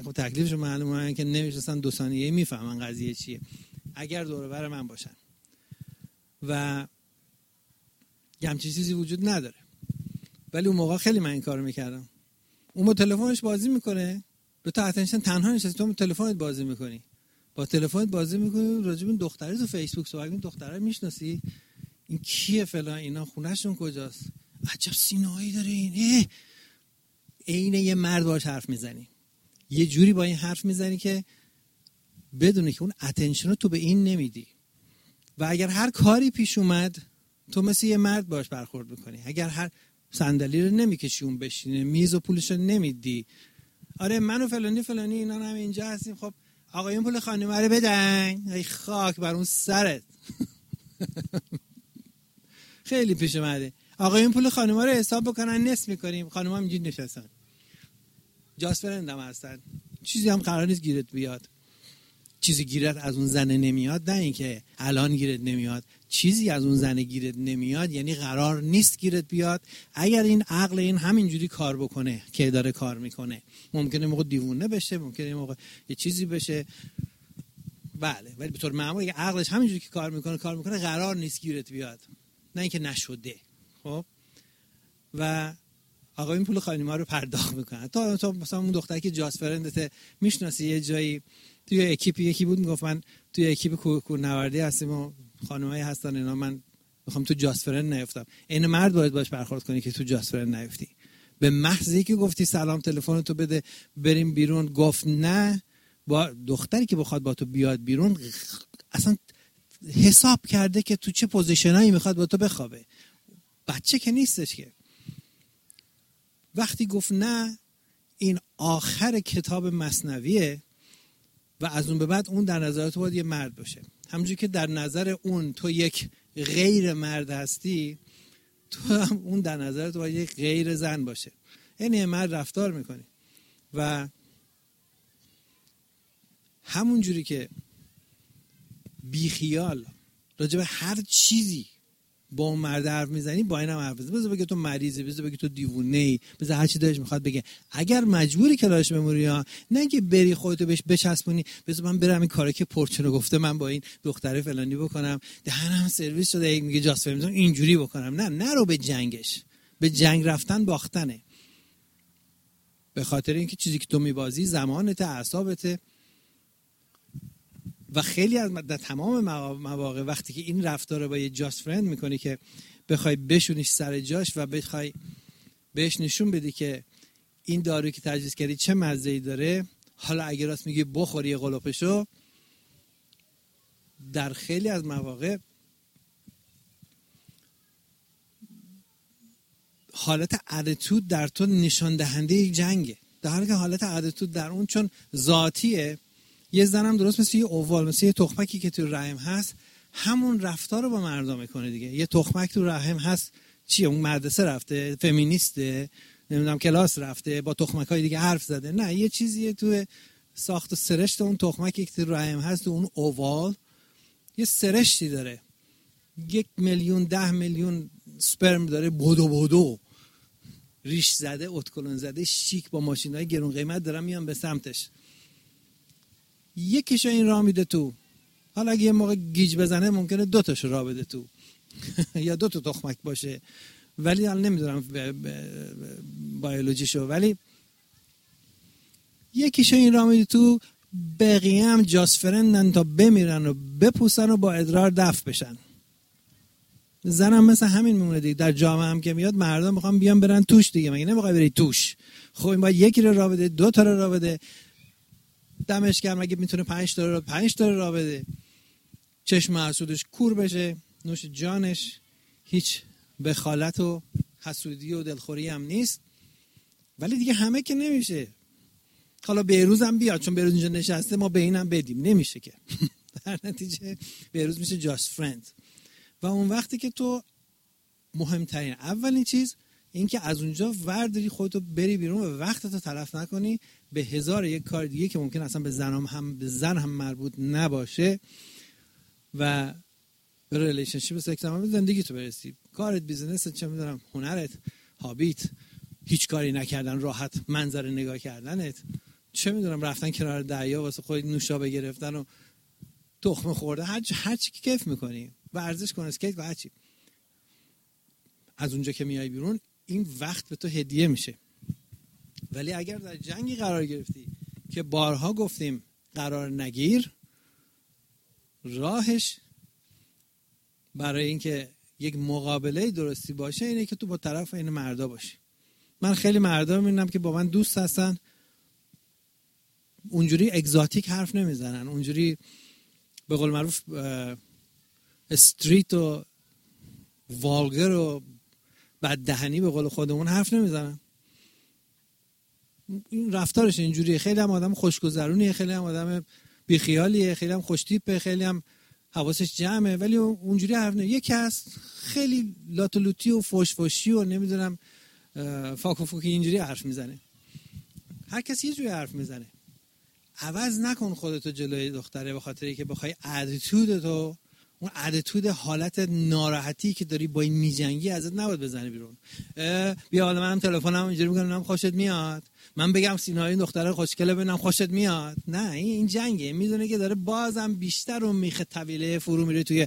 خب تکلیفش معلومه که نمیشستن 2 ثانیه‌ای میفهمن قضیه چیه اگر دور و بر من باشن و همچین چیزی وجود نداره. ولی اون موقع خیلی من این کارو میکردم. اون با تلفنش بازی میکنه، به تو اتنشن تنها نشستی، تو با تلفنت بازی میکنی، با تلفنت بازی میکنی، راجب این دختره تو فیسبوک صحبت می‌کنی، دختره میشناسی این کیه فلان، اینا خونه‌شون کجاست، عجب سینه‌ای داره این، عین یه مرد باهاش حرف میزنی، یه جوری با این حرف میزنی که بدونی که اون اتنشن رو تو به این نمیدی و اگر هر کاری پیش اومد تو مثل یه مرد باهاش برخورد میکنی. اگر هر صندلی رو نمیکشی اون بشینه، میز و پولش رو نمیدی، آره من و فلانی اینا هم اینجا هستیم، خب آقایون پول خانومه رو بدن، ای خاک بر اون سرت. خیلی پیش اومده آقایون پول خانومه رو حساب بکنن، نصف میکنیم، خانومه هم اینجوری نشستن، جاست فرند هم هستن، چیزی هم قرار نیست گیرت بیاد. چیزی گیرت از اون زنه نمیاد، نه اینکه الان گیرت نمیاد، چیزی از اون زنه گیرت نمیاد یعنی قرار نیست گیرت بیاد. اگر این عقل این همینجوری کار بکنه که داره کار میکنه، ممکنه موقع دیوونه بشه، ممکنه موقع یه چیزی بشه، بله، ولی به طور معمول اگه عقلش همینجوری که کار میکنه قرار نیست گیرت بیاد، نه اینکه نشده. خب و آقا این پول خانوما رو پرداخت میکنن. تو مثلا اون دختری که جاست فرندت میشناسی، یه جایی توی اکیپ یکی بود میگفت من توی اکیپ کوهنوردی هستیم و خانمایی هستن اینا، من میخوام تو جاست فرند نیفتم. این مرد باید باش برخورد کنی که تو جاست فرند نیفتی. به محض اینکه گفتی سلام تلفن تو بده بریم بیرون، گفت نه، با دختری که بخواد با تو بیاد بیرون اصلا حساب کرده که تو چه پوزیشنایی میخواد با تو بخوابه، بچه که نیستش که. وقتی گفت نه، این آخر کتاب مثنویه و از اون به بعد اون در نظر تو باید یه مرد باشه. همونجوری که در نظر اون تو یک غیر مرد هستی، تو هم اون در نظر تو باید یک غیر زن باشه، یعنی یه مرد رفتار میکنی. و همونجوری که بیخیال راجع به هر چیزی با اون مرد حرف میزنی، با اینم حرف بزن. بذار بگه تو مریضی، بذار بگه تو دیوونه‌ای، بذار هر چی دلش میخواد بگه. اگر مجبوری کلاش بمونی، ها نه که بری خودتو بهش بچسبونی، بذار من برم این کارا که پرچونو گفته من با این دختره فلانی بکنم، دهنم سرویس شده، میگه جاست فهمیدم اینجوری بکنم. نه، نرو به جنگش. به جنگ رفتن باختنه. به خاطر اینکه چیزی که تو میبازی زمانت، اعصابت. و خیلی از در تمام مواقع وقتی که این رفتار رو با یه جاست فرند میکنی که بخوای بشونیش سر جاش و بخوای بهش نشون بدی که این دارویی که تجویز کردی چه مزه‌ای داره، حالا اگه راست میگی بخوری قلوپشو، در خیلی از مواقع حالت اتیتود در تو نشان دهنده یک جنگه، در حالی که حالت اتیتود در اون چون ذاتیه. یه زنم درست مثل یه اووال، مثل یه تخمکی که تو رحم هست، همون رفتار رو با مردم میکنه دیگه. یه تخمک تو رحم هست، چیه؟ اون مدرسه رفته، فمینیسته، نمیدونم کلاس رفته، با تخمکای دیگه حرف زده. نه، یه چیزیه تو ساخت و سرشت اون تخمکی که تو رحم هست، تو اون اووال یه سرشتی داره، 1 میلیون 10 میلیون سپرم داره، بدو ریش زده، اتکلون زده، شیک، با ماشینای گرون قیمت دارن میان به سمتش. یکیشو این راه میده تو، حالا اگه یه موقع گیج بزنه ممکنه 2 تاشو راه بده تو یا 2 تا تخمک باشه، ولی حالا نمیدونم بیولوژیشو، ولی یکیشو این راه میده تو، بقیه هم جاست فرندن تا بمیرن و بپوسن و با ادرار دفع بشن. زنم مثل همین میمونه دیگه. در جامعه هم که میاد مردم میخوان بیان برن توش دیگه، مگه نمیخوای بری توش؟ خب این باید یکی رو راه بده، 2 تا رو راه بده، دمش گرم اگه میتونه 5 تا رو 5 تا راه بده، چشم حسودش کور بشه، نوش جانش، هیچ بخالت و حسودی و دلخوری هم نیست. ولی دیگه همه که نمیشه. حالا بهروز هم بیاد، چون بهروز اینجا نشسته ما به اینم بدیم، نمیشه که. در نتیجه بهروز میشه جاست فرند. و اون وقتی که تو مهمترین اولین چیز این که از اونجا ورداری خودتو بری بیرون و وقتتو تلف نکنی به 1001 کار دیگه که ممکن اصلا به زن هم مربوط نباشه و به ریلیشنشیپ، سکس هم زندگی تو برسی، کارت، بیزنست، چه میدونم، هنرت، هابیت، هیچ کاری نکردن، راحت منظر نگاه کردنت، چه میدونم رفتن کنار دریا واسه خود نوشابه گرفتن و تخم خورده، هر چی که کیف میکنی، ورزش کن، اسکیت و هر چی. از اونجا که میای بیرون این وقت به تو هدیه میشه. ولی اگر در جنگی قرار گرفتی که بارها گفتیم قرار نگیر، راهش برای اینکه یک مقابله درستی باشه اینه که تو با طرف این مردا باشی. من خیلی مردا میبینم که با من دوست هستن، اونجوری اگزاتیک حرف نمیزنن، اونجوری به قول معروف استریت و والگر و بددهنی به قول خودمون حرف نمیزنن. این رفتارش اینجوریه. خیلی هم آدم خوشگذرونیه، خیلی هم آدم بیخیالیه، خیلی هم خوشتیپه، خیلی هم حواسش جمعه، ولی اونجوری حرف نمیزنه. یکی هست خیلی لاتولوتی و فوشفوشی و نمیدونم فاکوفوکی اینجوری حرف میزنه. هر کسی یه جوری حرف میزنه. عوض نکن خودتو جلوی دختره به خاطری که بخوای اتیتودتو، اون اتیتود حالت ناراحتی که داری با این میجنگی ازت نباید بزنه بیرون. بیا حالا منم تلفنم اینجوری میگم خوشت میاد، من بگم سینای این دختره خوشگله ببینم خوشت میاد. نه، این جنگه. میدونه که داره بازم بیشتر اون میخ طویله فرو میره توی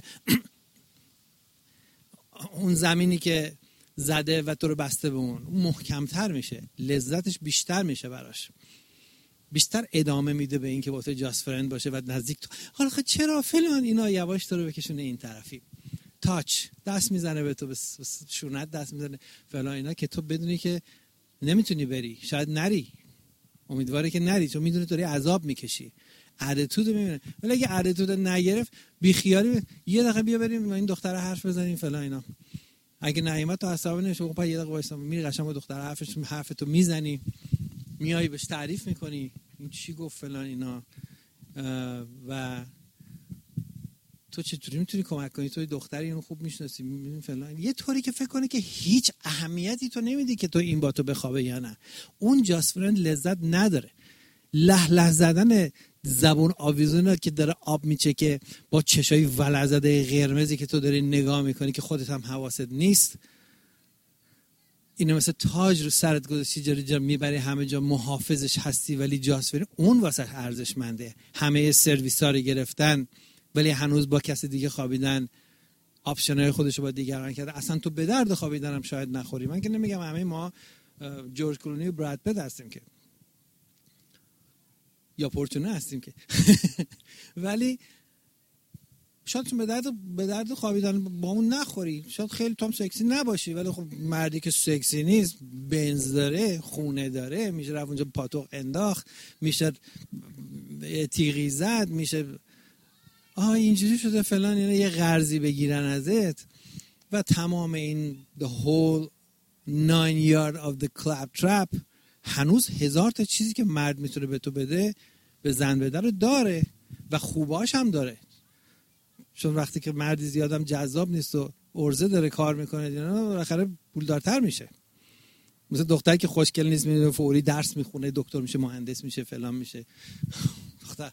اون زمینی که زده و تو رو بسته به اون محکمتر میشه، لذتش بیشتر میشه براش، بیشتر ادامه میده به این که با تو جاست فرند باشه و نزدیک تو. حالا خب چرا فلان اینا یواش تو رو بکشونه این طرفی، تاچ دست میزنه به تو، به شونت دست میزنه فلان اینا، که تو بدونی که نمیتونی بری، شاید نری، امیدواره که نری، چون میدونی داری عذاب میکشی. اتیتود میبینه. ولی اگه اتیتود نگرفت بیخیالی، یه دقیقه بیا بریم این دختره حرف بزنیم فلان اینا، اگه نعیمت تو عصبی نشه خب یه دقیقه وایسا، میری قشنگ با دختره حرفتو میزنی، میای بهش تعریف میکنی این چی گفت فلان اینا، و تو چطوری میتونی کمک کنی، تو دختری اینو خوب میشناسی میبینی فلان، یه طوری که فکر کنه که هیچ اهمیتی تو نمیدی که تو این با تو بخوابه یا نه. اون جاست فرند لذت نداره. له زدن زبون آویزونه که داره آب میچکه با چشای ولعزده قرمزی که تو داری نگاه میکنی که خودت هم حواست نیست، اینو مثل تاج رو سرت گذاشتی، جا میبری همه جا محافظش هستی، ولی جاسفری اون واسه ارزشمنده. همه سرویس‌ها رو گرفتن ولی هنوز با کسی دیگه خوابیدن، آپشن‌های خودشو با دیگران کرده. اصلا تو به درد خوابیدنم شاید نخوری. من که نمیگم همه ما جورج کلونی و براد پیت هستیم که، یا پورچونه هستیم که ولی شاید تو به درد خوابیدن با اون نخوری، شاید خیلی تو هم سکسی نباشی، ولی خب مردی که سکسی نیست، بنز داره، خونه داره، میشه رفت اونجا پاتوق انداخت، میشه تیغی زد، میشه اینجوری شده فلان، اینا یه قرضی بگیرن ازت و تمام این the whole 9 yard of the clap trap. هنوز 1000 تا چیزی که مرد میتونه به تو بده، به زن بده رو داره و خوباش هم داره. چون وقتی که مردی زیادم جذاب نیست و ارزه داره کار میکنه، بالاخره پولدارتر میشه. مثل دختری که خوشگل نیست میره فوری درس میخونه، دکتر میشه، مهندس میشه، فلان میشه. دختر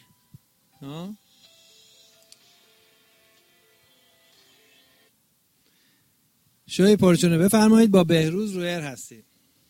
شوی پرچونه بفرمایید، با بهروز رو ایر هستید.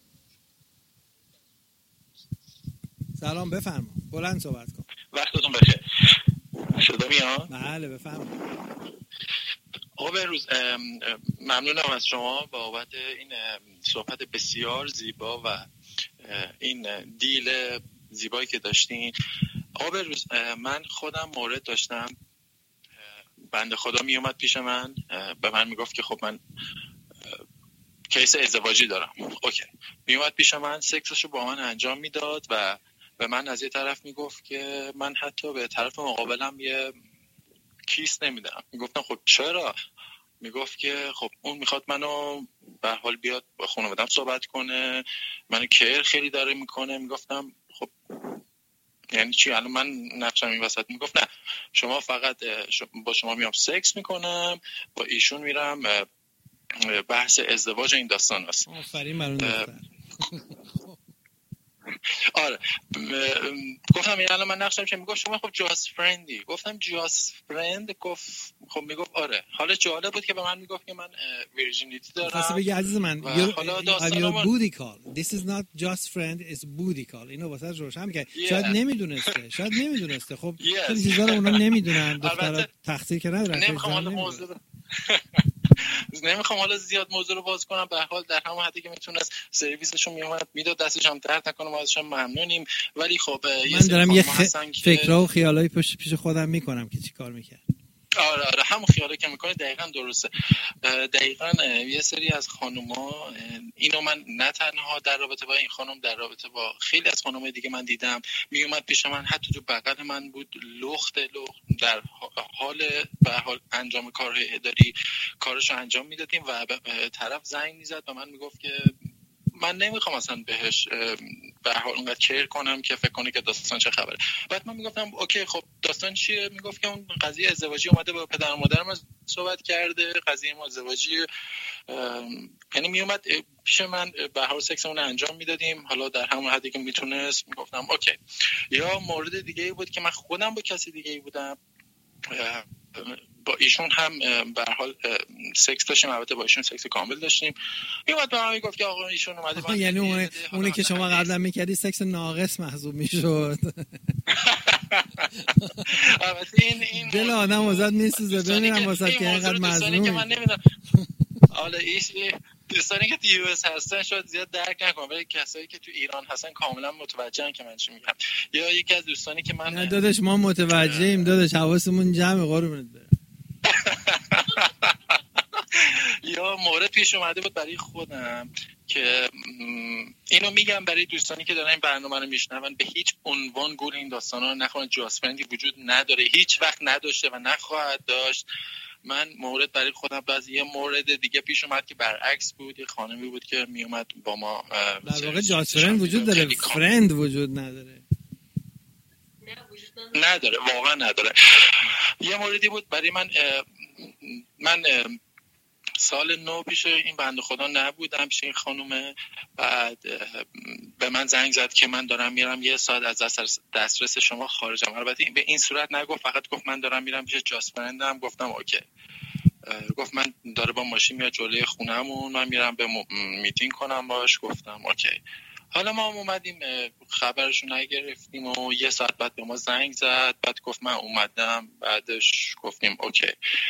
سلام، بفرما، بلند صحبت کن. وقتتون بخیر. صدا میاد؟ بله بفرما. آقا بهروز، ممنونم از شما بابت این صحبت بسیار زیبا و این دیل زیبایی که داشتین. آقا بهروز، من خودم مورد داشتم، بنده خدا می اومد پیش من، به من میگفت که خب من کیس ازدواجی دارم. اوکی. می اومد پیش من، سکسشو با من انجام میداد و به من از یه طرف میگفت که من حتی به طرف مقابلم یه کیس نمیدم. میگفتم خب چرا؟ میگفت که خب اون میخواد منو به حال بیاد با خانواده‌ام صحبت کنه، منو کیر خیلی داره میکنه. میگفتم خب یعنی چی؟ الان من نقشم این وسط. میگفت نه، شما فقط با شما میام سکس میکنم، با ایشون میرم بحث ازدواج این داستان هست. آفرین برون دختر. آره گفتم این الان من نقشم چه میگفت شما خب جاست فرندی. گفتم جاست فرند. گفت خب میگفت آره. حالا جالب بود که به من میگفت که من ویرجینیتی دارم. خاصه بگی عزیز من حالا your booty call this is not just friend it's booty call. اینو واسه روشن کرد. شاید نمیدونسته خب خیلی چیزا رو اونا نمیدونن. دخترها تقصیر که ندارن. نمیخوام حالا زیاد موضوع رو باز کنم. به هر حال در همون حدی که میتونست سرویسشون میداد دستش هم درد نکنه، ما ازش ممنونیم. ولی خب من دارم یه فکرها و خیالایی پیش خودم میکنم که چی کار میکرد. آره همون خیالی که میکنه دقیقاً درسته. دقیقاً یه سری از خانوما اینو من نه تنها در رابطه با این خانم، در رابطه با خیلی از خانمای دیگه من دیدم، میومد پیش من، حتی تو بغل من بود، لخت در حال به حال انجام کارهای اداری کارشو انجام میدادیم و طرف زنگ میزد و من میگفت که من نمیخوام اصلا بهش به هر حال اونقدر کیر کنم که فکر کنه که داستان چه خبره. بعد من میگفتم اوکی خب داستان چیه؟ میگفت که اون قضیه ازدواجی اومده با پدر و مادرم صحبت کرده، قضیه ما ازدواجی، یعنی میومد پیش من به هر حال سکسمون انجام میدادیم، حالا در همون حدی که میتونست. میگفتم اوکی. یا مورد دیگه ای بود که من خودم با کسی دیگه ای بودم، با ایشون هم به هر حال سکس داشتیم، البته با ایشون سکس کامل داشتیم. میومد به من میگفت که آقا ایشون اومده یعنی اونی که شما قبلا میکردی سکس ناقص محسوب میشد. البته این دل آدم واسط میسوزه ببینم واسط که اینقدر مظلومی. من نمیدونم حالا دوستانی که تو یو اس هستن شاید زیاد درک نکنن، ولی کسایی که تو ایران هستن کاملا متوجهن که من چی میگم. یا یکی از دوستانی که من نه داداش ما متوجهیم داداش، حواسمون جمع قربونت برم. یا مورد پیش اومده بود برای خودم که اینو میگم برای دوستانی که دارن این برنامه رو میشنون، به هیچ عنوان گول این داستانا رو نخورن. جاست فرندی وجود نداره، هیچ وقت نداشته و نخواهد داشت. من مورد برای خودم بعضی یه مورد دیگه پیش اومد که برعکس بود. یه خانمی بود که میومد با ما در واقع جاست فرند وجود داره، فرند وجود نداره. نداره، واقعا نداره. یه موردی بود برای من سال 9 پیش این بنده خدا نبودم، پیش این خانومه. بعد به من زنگ زد که من دارم میرم یه ساعت از دسترس شما خارجم. البته به این صورت نگفت، فقط گفت من دارم میرم پیش جاست فرندم. گفتم اوکی. گفت من داره با ماشین میاد جلوی خونمون، من میرم به میتینگ کنم باش. گفتم اوکی. حالا ما اومدیم خبرشو نگرفتیم و یه ساعت بعد به ما زنگ زد. بعد گفت من اومدم. بعدش گفتیم اوکی.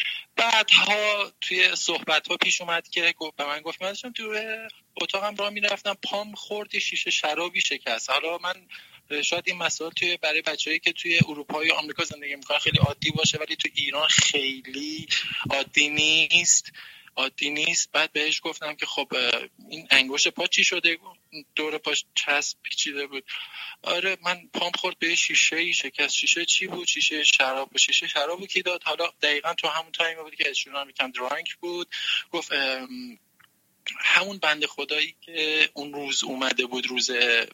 بعدها توی صحبت‌ها پیش اومد که به من گفت من داشتم توی اتاقم راه میرفتم، پام خورد شیشه شرابی شکست. حالا من شاید این مسائل توی برای بچه‌ای که توی اروپا یا آمریکا زندگی می‌کنن خیلی عادی باشه، ولی تو ایران خیلی عادی نیست. بعد بهش گفتم که خب این انگشت پا چی شده؟ دور پاش چسب پیچیده بود. آره من پام خورد به شیشه شکست. شیشه چی بود؟ شیشه شراب. شیشه شرابو کی داد؟ حالا دقیقاً تو همون تایم بود که اشون یکم درانک بود. گفت همون بنده خدایی که اون روز اومده بود، روز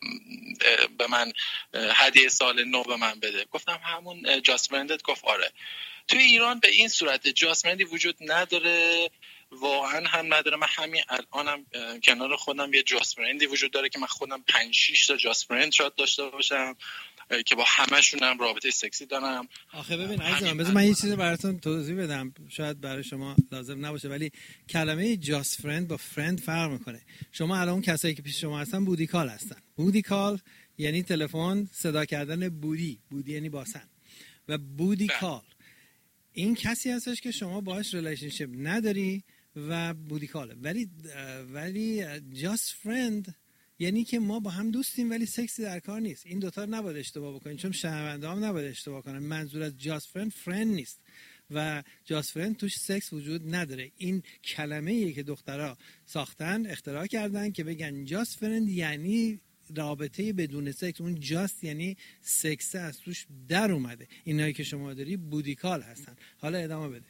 به من هدیه سال نو به من بده. گفتم همون جاست فرندت؟ گفت آره. توی ایران به این صورت جاست فرندی وجود نداره، واقعا هم نداره. من همین الانم کنار خودم یه جاست فرندی وجود داره که من خودم 5-6 تا جاست فرند شاید داشته باشم که با همشونم رابطه سکسی دارم. آخه ببین عزیزم، بذار من یه چیزی براتون توضیح بدم، شاید برای شما لازم نباشه، ولی کلمه جاست فرند با فرند فرق میکنه. شما الان اون کسایی که پیش شما هستن بودی کال هستن. بودی کال یعنی تلفن صدا کردن بودی یعنی باسن، و بودی کال این کسی هستش که شما باهاش ریلیشنشیپ نداری و بودی کاله. ولی جاست فرند یعنی که ما با هم دوستیم ولی سکسی در کار نیست. این دوتا رو نباید اشتباه بکنید، چون شنونده هم نباید اشتباه کنن. منظور از جاست فرند نیست و جاست فرند توش سکس وجود نداره. این کلمه‌ایه که دخترها ساختن، اختراع کردن که بگن جاست فرند یعنی رابطه بدون سکس. اون جاست یعنی سکس از توش در اومده. اینایی که شما داری بودیکال هستن. حالا ادامه بده.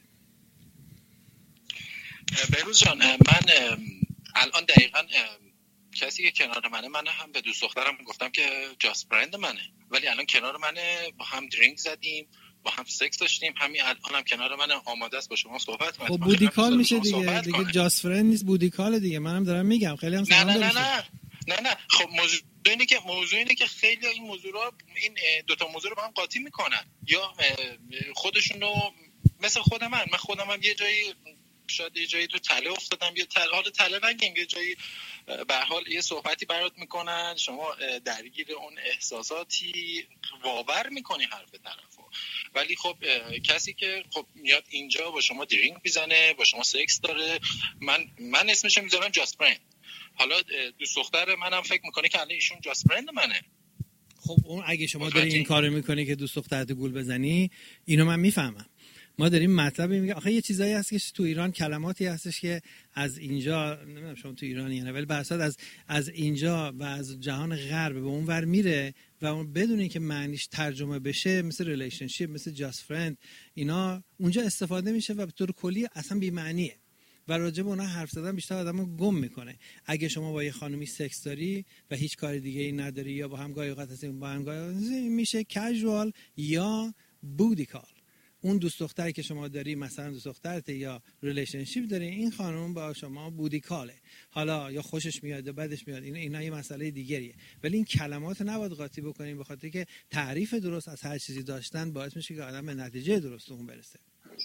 بهروز جان، من الان دقیقاً کسی که کنار منه هم به دوست دخترم گفتم که جاست فرند منه، ولی الان کنار منه، با هم درینک زدیم، با هم سکس داشتیم، همین الان هم کنار منه، آماده است با شما صحبت کنه. خب بودیکال میشه دیگه جاست فرند نیست، بودیکال دیگه. منم دارم میگم خیلی هم نه خب موضوع اینه که خیلی این دو تا موضوع رو با هم قاطی میکنن، یا خودشونو مثل خودم یه جایی شاید یه جایی تو تله افتادم، یا حالا تله نگیم، یه جایی به هر حال یه صحبتی برات میکنن، شما درگیر اون احساساتی باور میکنی حرف طرفو، ولی خب کسی که خب میاد اینجا با شما درینک میزنه، با شما سکس داره، من اسمشو میذارم جاست فرند. حالا دوست دختر منم فکر میکنه که الان ایشون جاست فرند منه. خب اون اگه شما داری این کارو میکنی که دوست دخترت گول بزنی، اینو من میفهمم. ما داریم مطلبی میگه آخه یه چیزایی هست که تو ایران کلماتی هستش که از اینجا، نمیدونم شما تو ایرانی نه، ولی بحثات از اینجا و از جهان غرب به اون ور میره و اون بدون اینکه معنیش ترجمه بشه، مثل ریلیشنشیپ، مثل جاست فرند، اینا اونجا استفاده میشه و به طور کلی اصلا بی معنیه و راجع به اونها حرف زدن بیشتر آدمو گم میکنه. اگه شما با یه خانومی سکس داری و هیچ کار دیگه ای نداری، یا با هم گاهی اوقات هستین، با هم گاهی میشه کژوال یا بودی کال. اون دوست دختری که شما داری، مثلا دوست دخترت یا ریلیشنشیپ داری، این خانم با شما بودی کاله، حالا یا خوشش میاد یا بدش میاد، اینا یه مسئله دیگریه، ولی این کلمات نباید قاطی بکنیم، به خاطر که تعریف درست از هر چیزی داشتن باعث میشه که آدم به نتیجه درست اون برسه.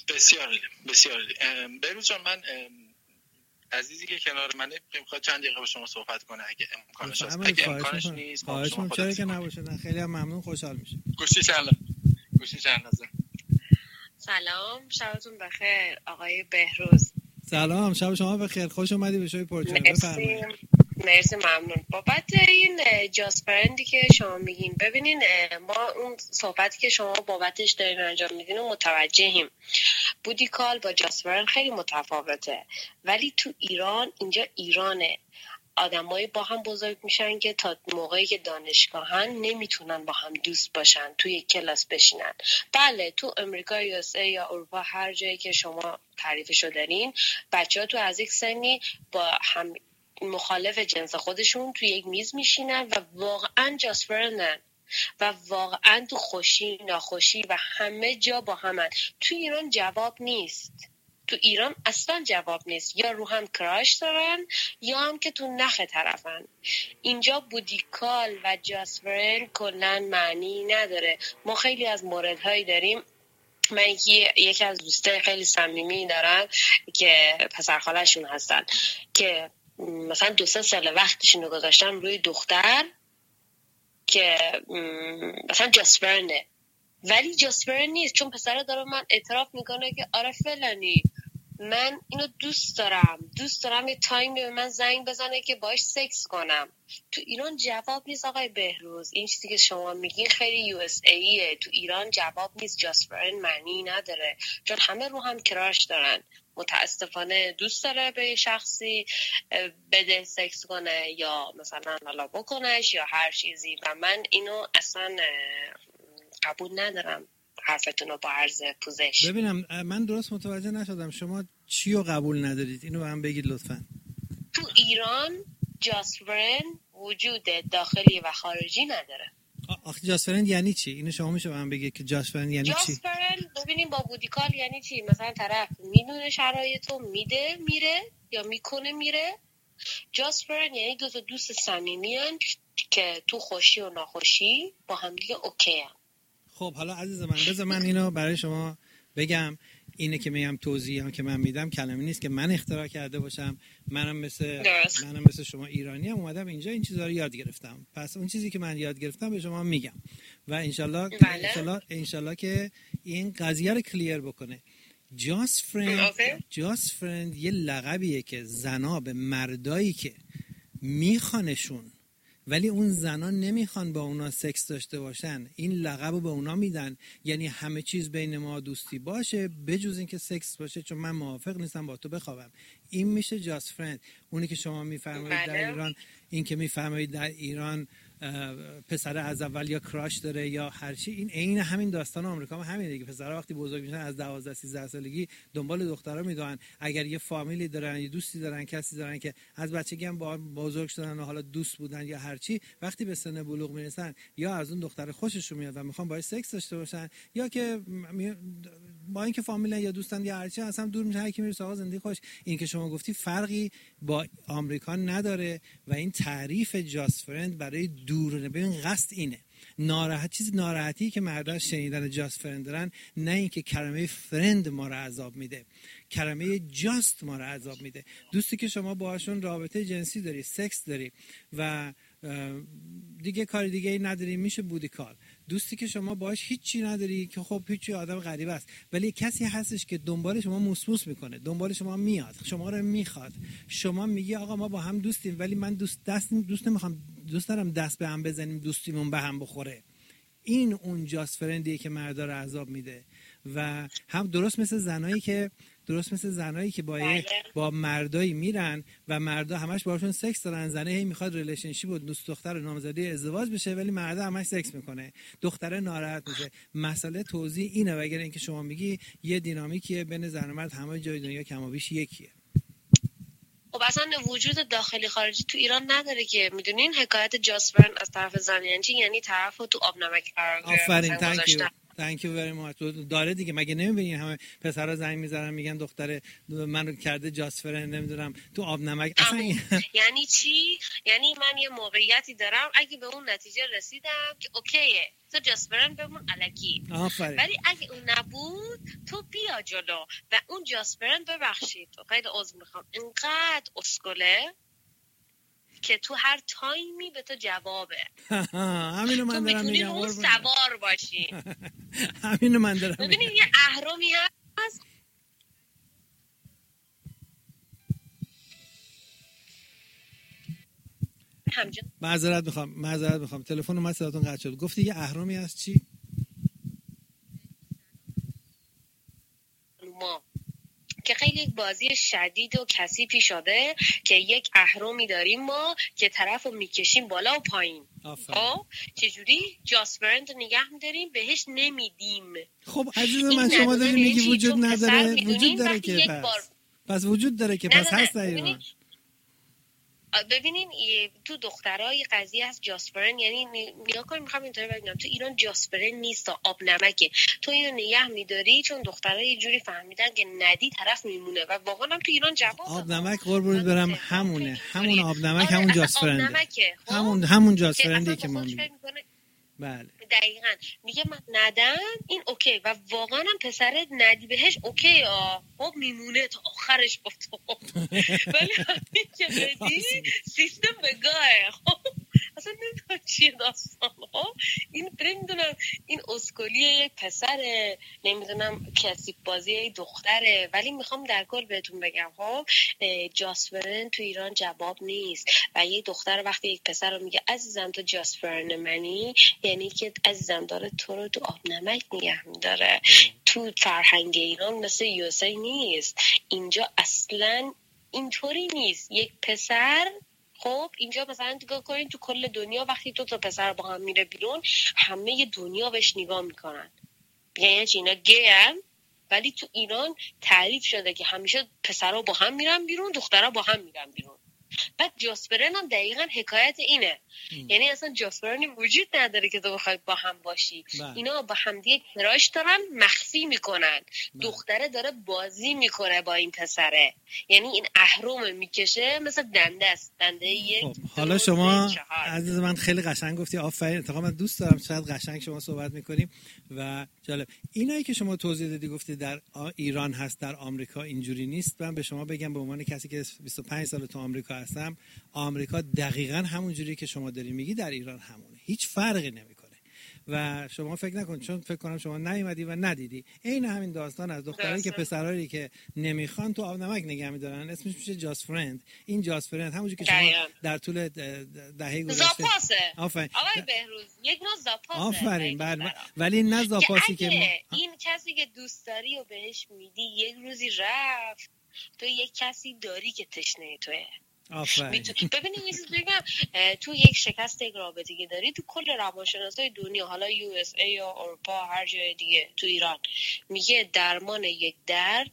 بسیار بهروز جان، من عزیزی که کنار منه میخواد چند دقیقه با شما صحبت کنه اگه امکانش هست. اگه امکانش نیست خواهش چرا که نباشه، خیلی ممنون، خوشحال میشه. گوشی چند لحظه. سلام، شبتون بخیر آقای بهروز. سلام، شب شما بخیر، خوش اومدی به شوی پرچم. بفرمایید. مرسی، ممنون. بابت این جاست فرندی که شما میگین، ببینین ما اون صحبتی که شما بابتش دارین انجام میدین و متوجهیم. بودی کال با جاست فرند خیلی متفاوته، ولی تو ایران، اینجا ایرانه، آدمایی با هم بزرگ میشن که تا موقعی که دانشگاهن نمیتونن با هم دوست باشن، توی یک کلاس بشینن. بله، تو امریکا یا اروپا، هر جایی که شما تعریفشو دارین، بچه‌ها تو از یک سنی با هم مخالف جنس خودشون توی یک میز میشینن و واقعا جاست فرندن و واقعا تو خوشی ناخوشی و همه جا با همن. تو ایران جواب نیست، تو ایران اصلا جواب نیست، یا رو هم کراش دارن یا هم که تو نخ طرفن. اینجا بودیکال و جاست فرند کلن معنی نداره. ما خیلی از موردهایی داریم. من یکی از دوستای خیلی صمیمی دارم که پسرخاله‌شون هستن که مثلا 2-3 سال وقتشون رو گذاشتن روی دختر که مثلا جاست فرنده، ولی جاست فرند نیست، چون پسره داره من اعتراف میکنه که آره فلانی، من اینو دوست دارم یه تایم به من زنگ بزنه که باش سکس کنم. تو ایران جواب نیست آقای بهروز. این چیزی که شما میگین خیلی USAه. تو ایران جواب نیست. جاست فرند معنی نداره، چون همه رو هم کراش دارن. متاسفانه دوست داره به شخصی بده سکس کنه یا مثلا حالا بکنش یا هر چیزی، و من اینو اصلا قبول ندارم. حرفتون رو با عرض پوزش. ببینم من درست متوجه نشدم، شما چی رو قبول ندارید؟ اینو به هم بگید لطفاً. تو ایران جاست فرند وجود داخلی و خارجی نداره. آخه جاست فرند یعنی چی؟ اینو شما میشه به من بگید که جاست فرند یعنی چی؟ جاست فرند ببینیم با بودیکال یعنی چی؟ مثلا طرف میدونه شرایطو، میده میره یا میکنه میره. جاست فرند یعنی دو تا دوست صمیمیان که تو خوشی و ناخوشی با هم دیگه اوکی هم. خب حالا عزیز من، بذار من اینو برای شما بگم. اینه که میگم توضیحی هم که من میدم کلمه نیست که من اختراع کرده باشم. منم مثل شما ایرانی هم اومدم اینجا این چیزا رو یاد گرفتم. پس اون چیزی که من یاد گرفتم به شما میگم و انشالله که این قضیه رو کلیر بکنه. جاست فرند یه لقبیه که زنا به مردایی که میخوانشون ولی اون زنا نمیخوان با اونا سکس داشته باشن، این لقب رو به اونا میدن. یعنی همه چیز بین ما دوستی باشه بجز این که سکس باشه، چون من موافق نیستم با تو بخوابم. این میشه جاست فرند. اونی که شما میفرمایید در ایران، این که میفرمایید در ایران پسر از اول یا کراش داره یا هر چی، این عین همین داستان آمریکا هم همینه دیگه. پسرها وقتی بزرگ میشن از 12-13 سالگی دنبال دخترها میدوئن. اگر یه فامیلی دارن، یه دوستی دارن، کسی دارن که از بچگی هم با بزرگ شدن و حالا دوست بودن یا هر چی، وقتی به سن بلوغ میرسن یا از اون دختر خوششون میاد و میخوان باهاش سکس داشته باشن، یا که با اینکه فامیلن یا دوستن یا هر چی اصلا دور میشن، هر کی میره سراغ زندگی خوش. این که شما گفتی فرقی با آمریکا نداره و این تعریف جاست فرند برای دورونه. ببین قصد اینه. ناراحتی که مردان شنیدن جاست فرند دارن، نه اینکه کلمه فرند ما رو عذاب میده، کلمه جاست ما رو عذاب میده. دوستی که شما باهاشون رابطه جنسی داری، سکس داری و دیگه کار دیگه ای نداری، میشه بودی کار. دوستی که شما باهاش هیچی نداری که خب هیچی، آدم غریبه است، ولی کسی هستش که دنبال شما موسموس میکنه، دنبال شما میاد، شما رو میخواد. شما میگی آقا ما با هم دوستیم ولی من دوست نمیخوام، دوست دارم دست به هم بزنیم، دوستیمون به هم بخوره. این اون جاست فرندیه که مردا رو عذاب میده. و هم درست مثل زنایی که با مردایی میرن و مردا همش باهاشون سکس دارن، زنه هی میخواد ریلیشنشیپ و دوست دختر و نامزدی ازدواج بشه ولی مردا همش سکس میکنه، دختره ناراحت میشه. مسئله توضیح اینه، وگرنه اینکه شما میگی یه دینامیکیه بین زن و مرد همه جای دنیا کم و بیش یکیه. خب اصلا وجود داخلی خارجی تو ایران نداره که میدونین. حکایت جاسپرن از طرف زن یعنی طرفو تو آب نمک قرار گرفت. آفرین، thank you very much. داره دیگه، مگه نمیبینی همه پسرا زنگ میزنن میگن دختر منو کرده جاسپرن، نمیدونم تو آب نمک. اصلا یعنی چی؟ یعنی من یه موقعیتی دارم، اگه به اون نتیجه رسیدم که اوکیه تو جاسپرن بمون الکی، ولی اگه اون نبود تو بیا جلو و اون جاسپرن، ببخشید خیلی عذر میخوام، اینقدر اسکله که تو هر تایمی به تو جوابه. همینو من دارم میگم، اون سوار باشی. همینو من دارم میگم. ببینید یه اهرامی هست. معذرت میخوام تلفن اومد صداتون قطع شد. گفتی یه اهرامی هست چی؟ که خیلی یک بازی شدید و کثیفی شده که یک اهرامی داریم ما که طرفو میکشیم بالا و پایین. خب چجوری جاسپرند نگه میداریم، بهش نمیدیم. خب عزیز من شما داری میگی وجود نداره، وجود داره که پس وجود داره که پس هست در ایران. ببینین تو دخترای قضیه هست جاسپرن، یعنی نگاه کنیم، میخوام اینطوری بگم تو ایران جاسپرن نیست، آب نمکه. تو اینو نگه میداری چون دخترها یه جوری فهمیدن که ندی طرف میمونه و واقعا هم تو ایران جواب آب نمک قربونت برم همون آب نمک، همون جاسپرنده، همون جاسپرندی که ما میگیم. بله دقیقاً میگه من ندم این اوکی و واقعا هم پسرت ندی بهش اوکی، خب میمونه تا آخرش با تو. ولی همین که بدی سیستم بگاه. خب اصلا نمیدونم چیه داستان. خب این نمیدونم این اسکولی یک پسره، نمیدونم کسیف بازی یک دختره، ولی میخوام در کل بهتون بگم خب جاسپرن تو ایران جواب نیست. و یک دختر وقتی یک پسر رو میگه عزیزم تو جاسپرن منی، یعنی که عزیزم داره تو رو تو آب نمک نگه میداره. تو فرهنگ ایران مثل یوسی نیست، اینجا اصلا اینطوری نیست. یک پسر خب اینجا مثلا نگاه کنین تو کل دنیا وقتی تو تا پسر با هم میره بیرون همه دنیا بهش نگاه میکنن، یعنی اینا گیم. ولی تو ایران تعریف شده که همیشه پسرها با هم میرن بیرون، دخترها با هم میرن بیرون. بعد جاسپرن هم دقیقاً حکایت اینه. یعنی اصلا جاسپرنی وجود نداره که تو بخوای با هم باشی. اینا با هم دیگه کراش دارن، مخفی میکنن. دختره داره بازی میکنه با این پسره، یعنی این اهرم میکشه مثل دنده است، دنده یک. حالا شما عزیز من خیلی قشنگ گفتی، آفرین. اتفاقا من دوست دارم چقدر قشنگ شما صحبت میکنیم و جالب. اینایی که شما توضیح دادی گفتی در ایران هست، در آمریکا اینجوری نیست. من به شما بگم به عنوان کسی که 25 سال تو آمریکا هستم، آمریکا دقیقاً همون جوری که شما داری میگی در ایران همونه، هیچ فرقی نمیکنه. و شما فکر نکن، چون فکر کنم شما نیومدی و ندیدی، عین همین داستان از دخترایی که پسرایی که نمیخوان تو آب نمک نگه میدارن، اسمش میشه جاست فرند. این جاست فرند همونجوری که شما در طول دهه گذشته زاپاسه. آفرین آقای بهروز یک نوع زاپاسه. آفرین ولی نه زاپاسی که این کسی که دوست داری و بهش میدی یک روزی رفت تو یک کسی داری که تشنه توئه. ببینید یه چیز بگم، تو یک شکست یک رابطه که داری تو کل روانشناسای دنیا، حالا USA یا اروپا هر جای دیگه، تو ایران میگه درمان یک درد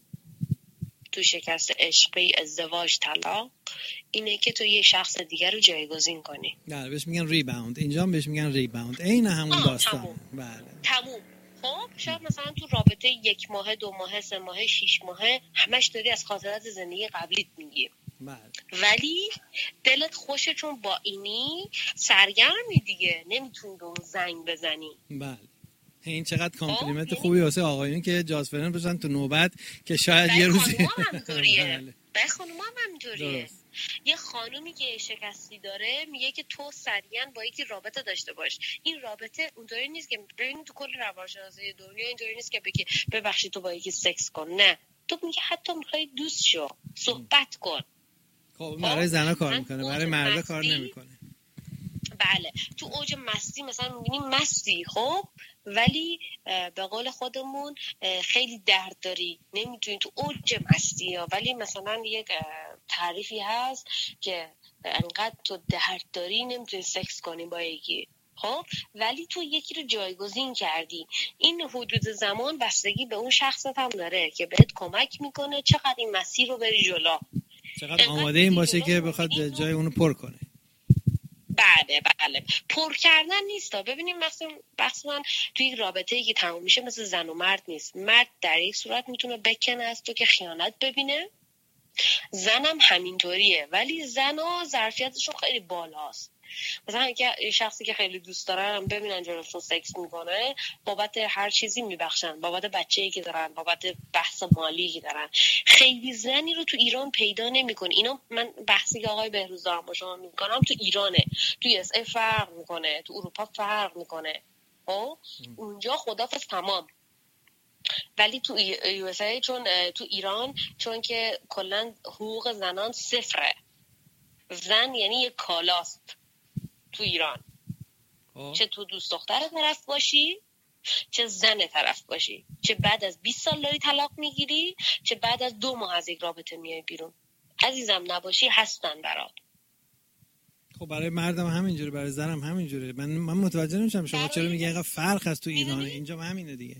تو شکست عشقی، ازدواج، طلاق اینه که تو یه شخص دیگر رو جایگزین کنی. بله بهش میگن ریباوند، اینجا هم بهش میگن ریباوند، عین همون داستان. بله تموم. خب شاید مثلا تو رابطه 1 ماه 2 ماه 3 ماه 6 ماه همش داری از خاطرات زندگی قبلیت میگی. ولی دلت خوشه چون با اینی سرگرمی دیگه، نمیتونی به اون زنگ بزنی. بله این چقدر کامپلیمنت خوبی واسه آقایون که جاز فرند بشن تو نوبت که شاید یه روزی. به خانوما هم همینطوریه. یه خانومی که شکستی داره میگه که تو سریعا با یکی رابطه داشته باش. این رابطه اونطوری نیست که ببین تو کل روانشناسی دنیا اینطوری نیست که بگی ببخشید تو با یکی سکس کن، نه، تو میگه حتی میخوای دوست شو، صحبت کن. خب برای زنا کار میکنه، برای مردا کار نمیکنه. بله تو اوج مستی مثلا میبینیم مستی، خب ولی به قول خودمون خیلی درد داری، نمیتونی تو اوج مستی ها، ولی مثلا یک تعریفی هست که انقدر تو درد داری نمیتونی سکس کنی با یکی، خب ولی تو یکی رو جایگزین کردی. این حدود زمان بستگی به اون شخصت هم داره که بهت کمک میکنه چقدر این مسیر رو بری جلو، چقدر آماده این باشه که بخواد جای اونو پر کنه. بله پر کردن نیست. ببینیم مثلا توی یک رابطه‌ای که تموم میشه مثل زن و مرد نیست. مرد در یک صورت میتونه بکنه از تو که خیانت ببینه، زنم همینطوریه، ولی زن‌ها ظرفیتشون خیلی بالاست. مثلا اگه شخصی که خیلی دوست دارن ببینن جلوشون سکس میکنه، بابت هر چیزی میبخشن، بابت بچه‌ای که دارن، بابت بحث مالی که دارن. خیلی زنی رو تو ایران پیدا نمی‌کنی. اینا من بحثی که آقای بهروز دارم با شما میکنم تو ایرانه، تو اس ای فرق میکنه، تو اروپا فرق میکنه. اونجا خدافظ تمام. ولی تو یو اس ای تو ایران چون که کلا حقوق زنان صفره، زن یعنی یک کالاست تو ایران. چه تو دوست دختر طرف باشی، چه زن طرف باشی، چه بعد از 20 سال داری طلاق میگیری، چه بعد از 2 ماه از یک رابطه میای بیرون، عزیزم نباشی هستن برات. خب برای مردم همینجوره، برای زنم همینجوره. من متوجه نمیشم شما چرا میگی اینقدر فرق هست تو ایران، اینجا همینه دیگه.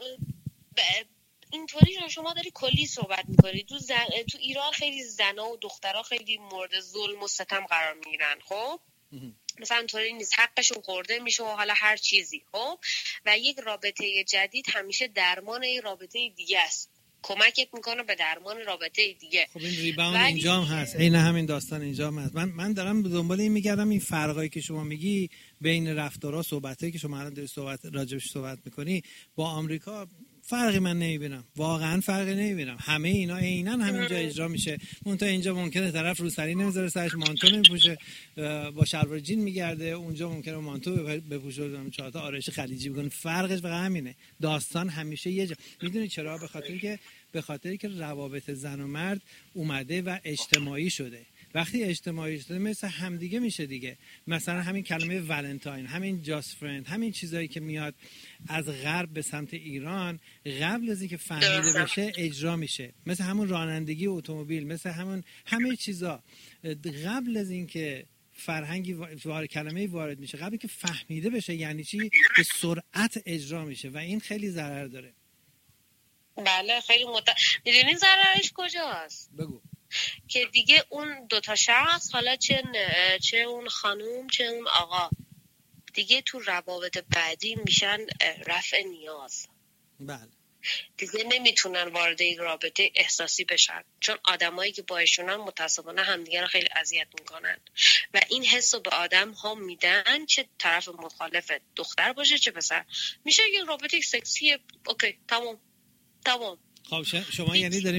اینطوری شما داری کلی صحبت میکنی. تو ایران خیلی زنا و دخترها خیلی مورد ظلم و ستم قرار میگیرن، خب مثلا اینطوری نیست، حقشون خورده میشه و حالا هر چیزی، خب و یک رابطه جدید همیشه درمان یک رابطه دیگه است، کمکت میکنه به درمان رابطه دیگه. خب این ریباوند اینجا هم هست، عین همین داستان اینجا هم هست. من دارم دنبال این میگردم این فرقایی که شما میگی بین رفتارها، صحبتایی که شما الان داری راجبش صحبت میکنی با آمریکا، فرقی من نمیبینم، واقعا فرقی نمیبینم. همه اینا عیناً همینجا اجرا میشه. منتها اینجا ممکنه طرف روسری نمیذاره سرش، مانتو نمیپوشه، با شلوار جین میگرده، اونجا ممکنه مانتو بپوشه، 4 تا آرایش خلیجی بکنه. فرقش فقط همینه. داستان همیشه یه جا. میدونی چرا؟ به خاطر که روابط زن و مرد اومده و اجتماعی شده. وقتی اجتماعی شده مثل همدیگه میشه دیگه. مثلا همین کلمه ولنتاین، همین جاست فرند، همین چیزایی که میاد از غرب به سمت ایران، قبل از اینکه فهمیده بشه اجرا میشه. مثل همون رانندگی اتومبیل، مثل همه چیزا قبل از اینکه فرهنگی کلمه‌ای وارد میشه، قبل اینکه فهمیده بشه یعنی چی، به سرعت اجرا میشه و این خیلی ضرر داره. بله خیلی میدونین ضررش کجاست؟ بگو. که دیگه اون 2 تا شخص، حالا چه اون خانوم چه اون آقا، دیگه تو روابط بعدی میشن رفع نیاز. بله. دیگه نمیتونن وارد یک رابطه احساسی بشن، چون آدمایی که باهاشونن متاسفانه همدیگه رو خیلی اذیت میکنن و این حسو به آدم ها میدن، چه طرف مخالف دختر باشه چه پسر، میشه یک رابطه سکسی. اوکی تمام. خب شما یعنی داری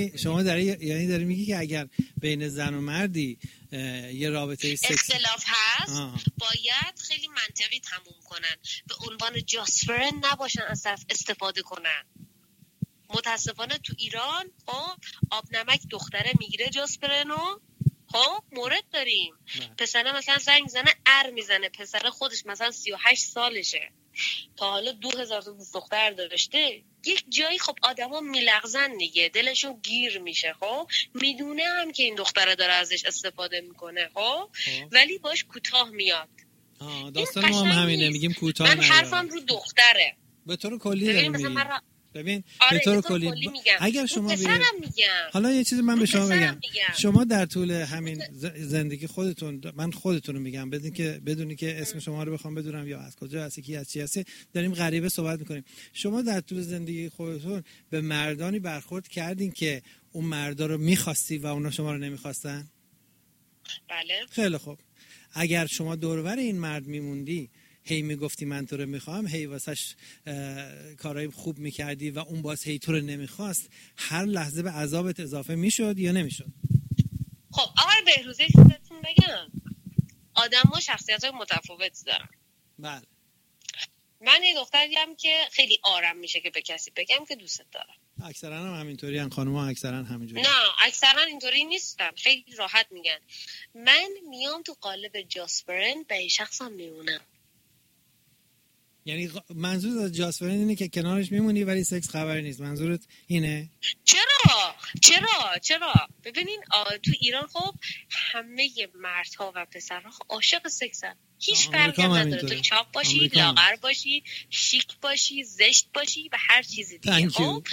میگی که اگر بین زن و مردی یه رابطه سکسی اختلاف هست باید خیلی منطقی تموم کنن، به عنوان جاست فرند نباشن، از طرف استفاده کنن. متاسفانه تو ایران آب نمک دختره میگیره جاست فرندو، مورد داریم. پسره مثلا زنگ زنه میزنه، پسره خودش مثلا 38 سالشه، تا حالا 2000 تا دوست دختر داشته. یک جایی خب آدما میلغزن دیگه، دلشون گیر میشه، میدونه هم که این دختره داره ازش استفاده میکنه، ولی باش کوتاه میاد. داستان ما هم همینه، میگیم کوتاه من حرفم رو دختره به طور کلی داریم میگیم. ببین به طور کلی اگر شما حالا یه چیزی من به شما بگم، شما در طول همین زندگی خودتون، من خودتون رو میگم بدونی که اسم شما رو بخوام بدونم یا از کجا هستی کی از چی هستی، داریم غریبه صحبت میکنیم. شما در طول زندگی خودتون به مردانی برخورد کردین که اون مردا رو میخواستی و اونا شما رو نمیخواستن؟ بله. خیلی خوب. اگر شما دورور این مرد میموندی، هی میگفتی من تو رو میخوام، هی واسش کارهای خوب میکردی و اون باز هی تو رو نمیخواست، هر لحظه به عذابت اضافه میشد یا نمیشد؟ خب آقای بهروزی چیزتون بگم، آدم ها شخصیت های متفاوتی دارن. بله. من یه دختریم که خیلی آرام میشه که به کسی بگم که دوستت دارم. اکثرا هم همینطوری ان، خانم‌ها اکثرا همینجوری. نه اکثرا اینطوری نیستن، خیلی راحت میگن من میام تو قالب جاسپرن به این شخصم میمونم. یعنی منظور از جاسپرن اینه که کنارش میمونی ولی سکس خبری نیست، منظورت اینه؟ چرا ببینین تو ایران خب همه مردها و پسرها عاشق سکسن، هیچ فرقی نداره تو چاق باشی، لاغر باشی، شیک باشی، زشت باشی و هر چیزی دیگه. خب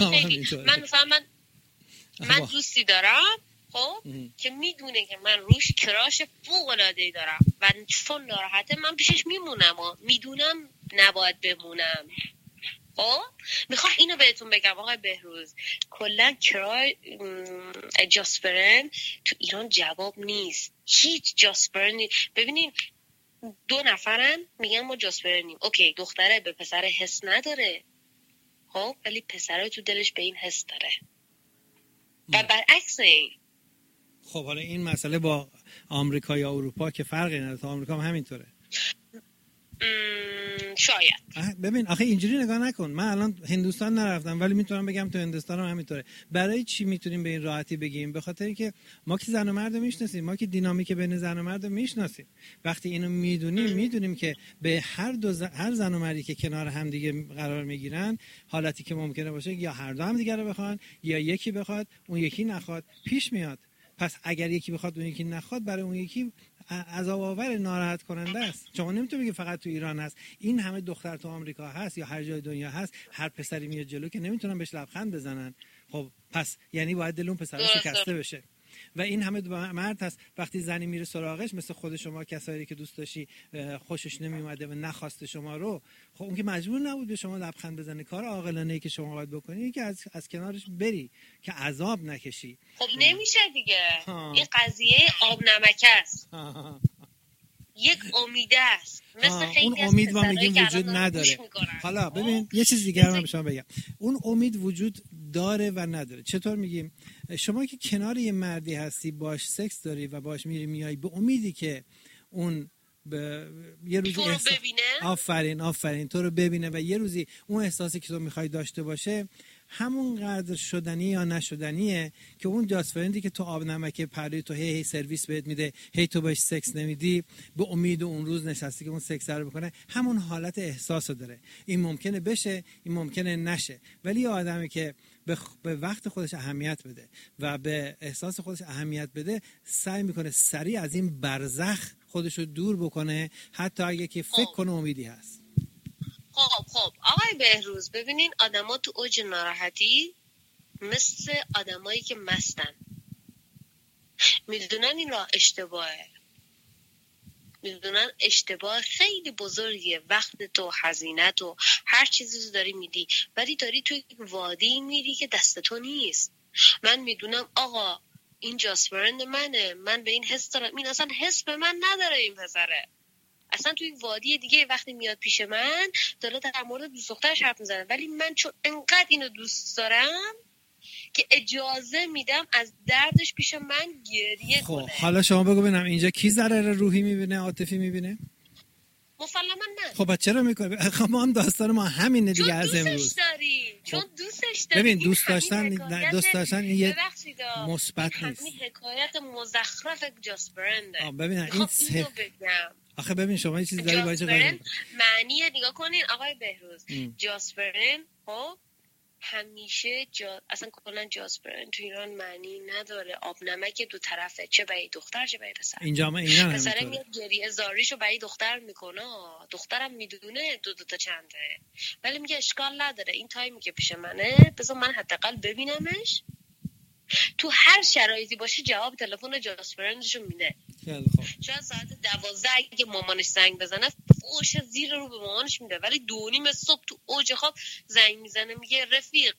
من دوستی دارم خب که میدونه که من روش کراش فوق العاده دارم و چون ناراحته من پیشش میمونم و میدونم نباید بمونم. خب میخوام اینو بهتون بگم آقای بهروز، کلا کرای جاسپرن تو ایران جواب نیست، هیچ جاسپرن. ببینین 2 نفرن میگن ما جاسپرنیم، اوکی، دختره به پسر حس نداره خب، ولی پسره تو دلش به این حس داره و برعکس این. خب حالا این مسئله با آمریکا یا اروپا که فرقی نداره، تو آمریکا هم همینطوره شاید. ببین آخه اینجوری نگاه نکن، من الان هندوستان نرفتم ولی میتونم بگم تو هندوستان هم همینطوره. برای چی میتونیم به این راحتی بگیم؟ به خاطری که ما که زن و مرد رو میشناسیم، ما که دینامیک بین زن و مرد رو میشناسیم. وقتی اینو میدونیم که به هر زن و مردی که کنار هم دیگه قرار میگیرن، حالتی که ممکنه باشه یا هر دو هم دیگه رو بخوان یا یکی بخواد اون یکی نخواد پیش میاد. پس اگر یکی بخواد اون یکی نخواد، برای اون یکی عذاب آور، ناراحت کننده است. شما نمیتونی بگی فقط تو ایران هست، این همه دختر تو آمریکا هست یا هر جای دنیا هست، هر پسری میاد جلو که نمیتونن بهش لبخند بزنن. خب پس یعنی باید دل اون پسر شکسته بشه. و این همه مرد هست وقتی زنی میره سراغش، مثل خود شما کسایی که دوست داشتی خوشش نمیومده و نخواسته شما رو، خب اون که مجبور نبود به شما لبخند بزنه. کار عاقلانه‌ای که شما باید بکنی اینه که از کنارش بری که عذاب نکشی. خب نمیشه دیگه. این قضیه آب نمک است. یک امیده است، مثل خیلی اون امید ما میگیم وجود نداره. حالا ببین یه چیز دیگه هم شما بگم، اون امید وجود داره و نداره. چطور میگیم؟ شما که کنار یه مردی هستی باش سکس داری و باش میری میای به امیدی که اون یه روزی آفرین تو رو ببینه و یه روزی اون احساسی که تو میخوای داشته باشه همون قدر شدنی یا نشدنیه که اون جاسپرندی که تو آب نمک پرده تو هی سرویس بهت میده، هی تو باش سکس نمیدی، به امید اون روز نشستی که اون سکس رو بکنه، همون حالت احساسو داره. این ممکنه بشه، این ممکنه نشه، ولی یه آدمی که به وقت خودش اهمیت بده و به احساس خودش اهمیت بده، سعی میکنه سریع از این برزخ خودشو دور بکنه، حتی اگه که فکر کنه امیدی هست. خب آقای بهروز، ببینین آدما تو اوج ناراحتی مثل آدمایی که مستن، میدونن این راه اشتباهه، میدونن اشتباه خیلی بزرگیه، وقت تو، هزینه تو، هر چیزی رو داری میدی ولی داری تو یک وادی میری که دست تو نیست. من میدونم آقا این جاسپرند منه، من به این حس دارم، این اصلا حس به من نداره، این پسره اصلا توی وادی دیگه وقتی میاد پیش من داره در مورد دوست دخترش حرف میزنه، ولی من چون انقدر اینو دوست دارم که اجازه میدم از دردش پیش من گریه کنه. حالا شما بگو ببینم اینجا کی ضرر روحی میبینه، عاطفی میبینه؟ مسلما من. خب چرا میکنه؟ خب ما هم داستان ما همینه دیگه از امروز. چون دوستش داری. ببین دوست داشتن یه مثبت نیست. این حکایت مزخرف جاسپرنده. ببین این آخه ببین شما یه چیز داری باید جاسپرن معنی نگاه کنین آقای بهروز. جاسپرن خب همیشه اصلا کلا جاسپرن تو ایران معنی نداره، آب نمک دو طرفه، چه برای دختر چه برای پسر. اینجا ما اینا پسر میاد گریه زاریشو برای دختر میکنه، دخترم میدونه دو تا چنده، ولی میگه اشکال نداره این تایمی که پیش منه بذار من حداقل ببینمش. تو هر شرایطی باشه جواب تلفن جاسپرنشو میده. خیلی خوب. شاید ساعت 12 اگه مامانش زنگ بزنه فوش زیر رو به مامانش میده، ولی 2:30 صبح تو اوج خواب زنگ میزنه میگه رفیق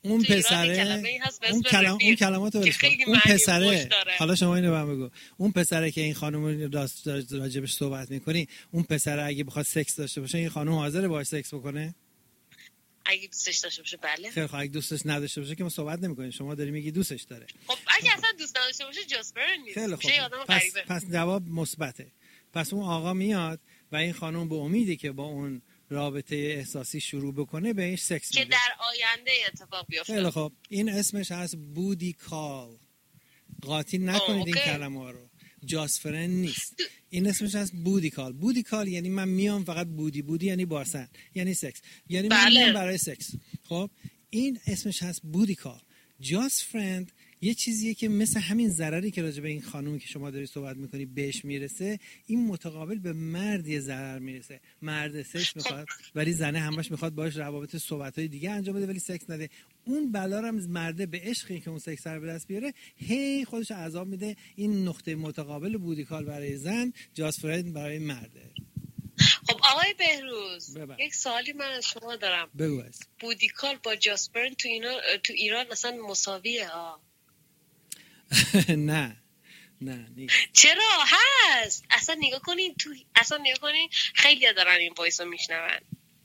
اون پسره اون کلماتو اون پسره، حالا شما اینو بهم بگو، اون پسره که این خانم راجبش صحبت میکنی، اون پسره اگه بخواد سکس داشته باشه این خانم حاضره باهاش سکس بکنه؟ اگه دوستش داشته باشه بله. خیلی خب اگه دوستش نداشته باشه که ما صحبت نمی‌کنیم، شما داری میگی دوستش داره. خب اگه اصلا دوست نداشته باشه جاسپر نیست. خیلی خب پس جواب مثبته. پس اون آقا میاد و این خانم به امیدی که با اون رابطه احساسی شروع بکنه بهش سکس میده که در آینده اتفاق بیفته. خیلی خب این اسمش هست بودی کال. قاطی نکنید این کلمه ها رو. جاست فرند نیست. این اسمش هست بودی کال. بودی کال یعنی من میام فقط بودی یعنی باسن، یعنی سکس، یعنی من میام برای سکس. خب این اسمش هست بودی کال. جاست فرند یه چیزیه که مثل همین ضرری که راجع به این خانومی که شما داری صحبت میکنی بهش میرسه، این متقابل به مردی ضرر میرسه. مرد سکس میخواد ولی زنه همش میخواد باهاش روابط صحبتای دیگه انجام بده ولی سکس نده. اون بلا رو هم مرده به عشقی که اون سکس رو به دست بیاره هی خودش عذاب میده. این نقطه متقابل بودیکال برای زن، جاست فرند برای مرده. خب آقای بهروز یک سوالی من از شما دارم. بگو. بودیکال با جاست فرند تو ایران اصلا مساویه ها؟ نه نیست. چرا هست؟ اصلا نگاه کنین خیلی دارن این وایس رو میشنون.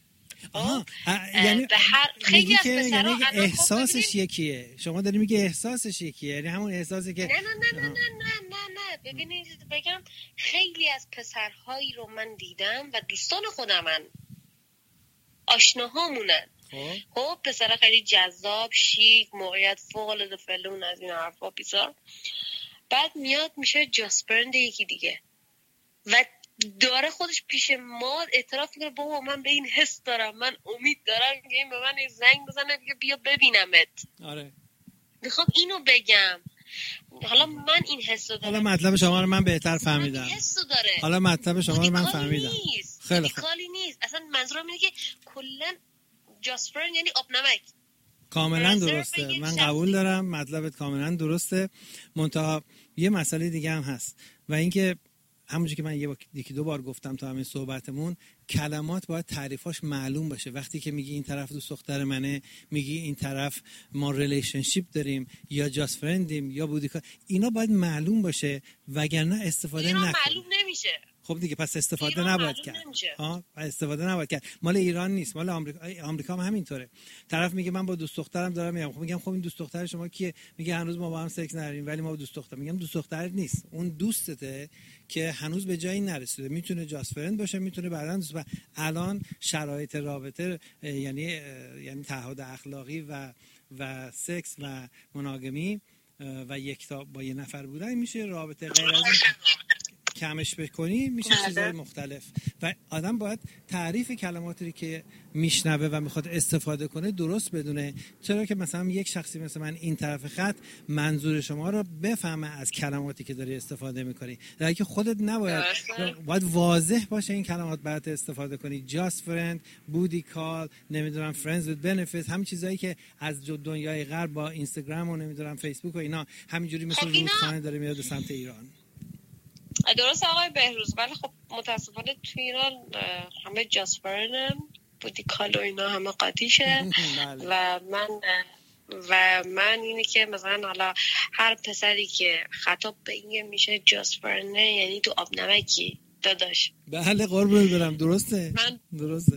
یعنی خیلی از پسرها یعنی احساسش یکیه. شما داری میگه احساسش یکیه، یعنی همون احساسی که نه ببینید بگم خیلی از پسرهایی رو من دیدم و دوستان خودمن آشناهامونن. خب پسر خیلی جذاب، شیک، موقعیت فوق العاده فلون از این حرفا بیزار، بعد میاد میشه جاسپرند یکی دیگه و داره خودش پیش ما اعتراف میکنه بابا من به این حس دارم، من امید دارم که این به من زنگ بزنه دیگه بیا ببینمت. آره میخوام اینو بگم. حالا من این حسو دارم. حالا مطلب شما رو من بهتر فهمیدم. حالا مطلب شما رو من فهمیدم. خیلی خوب. نیست. اصلا منظورم اینه که کلا جاسپرن یعنی آب نمک. کاملا درسته. من قبول دارم مطلبت کاملا درسته. منتها یه مسئله دیگه هم هست و اینکه همونجوری که من یکی دو بار گفتم تو همین صحبتمون، کلمات باید تعریفاش معلوم باشه. وقتی که میگی این طرف دوست دختر منه، میگی این طرف ما ریلیشنشیپ داریم یا جاست فرندیم یا بودیکال، اینا باید معلوم باشه وگرنه استفاده نکن. معلوم نمیشه. خب دیگه پس استفاده نباید کرد. استفاده نباید کرد. مال ایران نیست، مال آمریکا هم همینطوره. طرف میگه من با دوست دخترم دارم میام. میگم خب این دوست دختر شما کیه؟ میگه هنوز ما با هم سکس نداریم ولی ما با دوست دختر. میگم دوست دخترت نیست، اون دوستته که هنوز به جایی نرسیده. میتونه جاست فرند باشه، میتونه بعداً دوست. الان شرایط رابطه یعنی تعهد اخلاقی و سکس و مناگمی و یکتا با یه نفر بودن میشه رابطه. غیر از کمش بکنی میشه چیزهای مختلف و آدم باید تعریف کلماتی که میشنوه و میخواد استفاده کنه درست بدونه. چرا که مثلا یک شخصی مثل من این طرف خط منظور شما رو بفهمه از کلماتی که داری استفاده میکنی، در حالی که خودت نباید، باید واضح باشه این کلمات برات استفاده کنی. جاست فرند، بودی کال، نمیدونم فرندز ویت بنفیت، همین چیزایی که از دنیای غرب با اینستاگرام و نمیدونم فیسبوک و اینا همینجوری مثل رودخانه داره میاد به سمت ایران. درست آقای بهروز، ولی خب متاسفانه تو ایران همه جاسپرن بودی کال و اینا همه قاطیشه و من اینه که مثلا حالا هر پسری که خطاب به این میشه جاسپرنه یعنی تو آب نمکی داداش. بله قربونت برم. درسته درسته.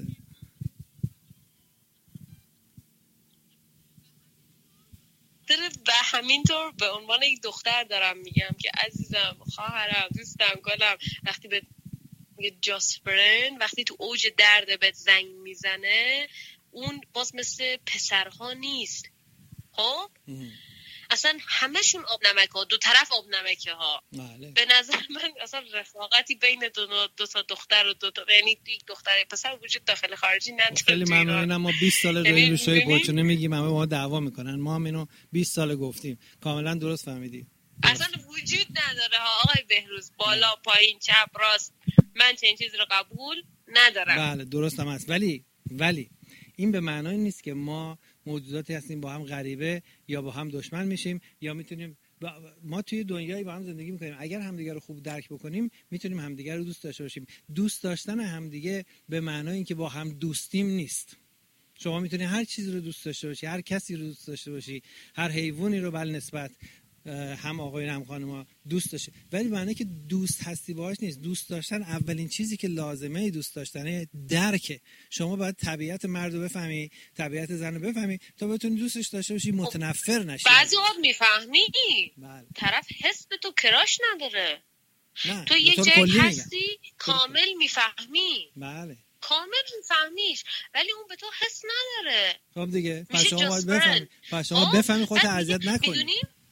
و همینطور به عنوان یک دختر دارم میگم که عزیزم، خواهرم، دوستم، گلم، وقتی به جاسپرن وقتی تو اوج درد بهت زنگ میزنه اون باز مثل پسرها نیست. خب اصلا همشون آب نمک ها، دو طرف آب نمکه ها. به نظر من اصلا رفاقتی بین دو تا دختر و یعنی یک دختر پسر وجود داخل خارجی نداره. خیلی ممنونم. ما 20 سال داریم رو شوی پرچونه میگیم، همه ما دعوا میکنن، ما هم اینو 20 سال گفتیم. کاملا درست فهمیدی. اصلا وجود نداره ها آقای بهروز، بالا پایین چپ راست، من چنین چیزی رو قبول ندارم. بله درست هم هست، ولی این به معنای نیست که ما موجوداتی هستیم با هم غریبه یا با هم دشمن میشیم یا میتونیم ما توی دنیایی با هم زندگی میکنیم. اگر همدیگه رو خوب درک بکنیم میتونیم همدیگه رو دوست داشته باشیم. دوست داشتن همدیگه به معنای اینکه با هم دوستیم نیست. شما میتونی هر چیزی رو دوست داشته باشی، هر کسی رو دوست داشته باشی، هر حیوانی رو بل نسبت هم آقایون هم خانم‌ها دوست داشته، ولی معنی که دوست هستی باهاش نیست. دوست داشتن اولین چیزی که لازمه دوست داشتنه درکه. شما باید طبیعت مرد رو بفهمی، طبیعت زن رو بفهمی تا بتونی دوستش داشته باشی، متنفر نشی. بعضی وقت میفهمی بله. طرف حس به تو کراش نداره، نه. تو یه جایی هستی کامل میفهمی. بله کامل میفهمیش، ولی اون به تو حس نداره. خب دیگه میشه شما باید بفهمی. شما بفهمی خودت اذیت نکنی.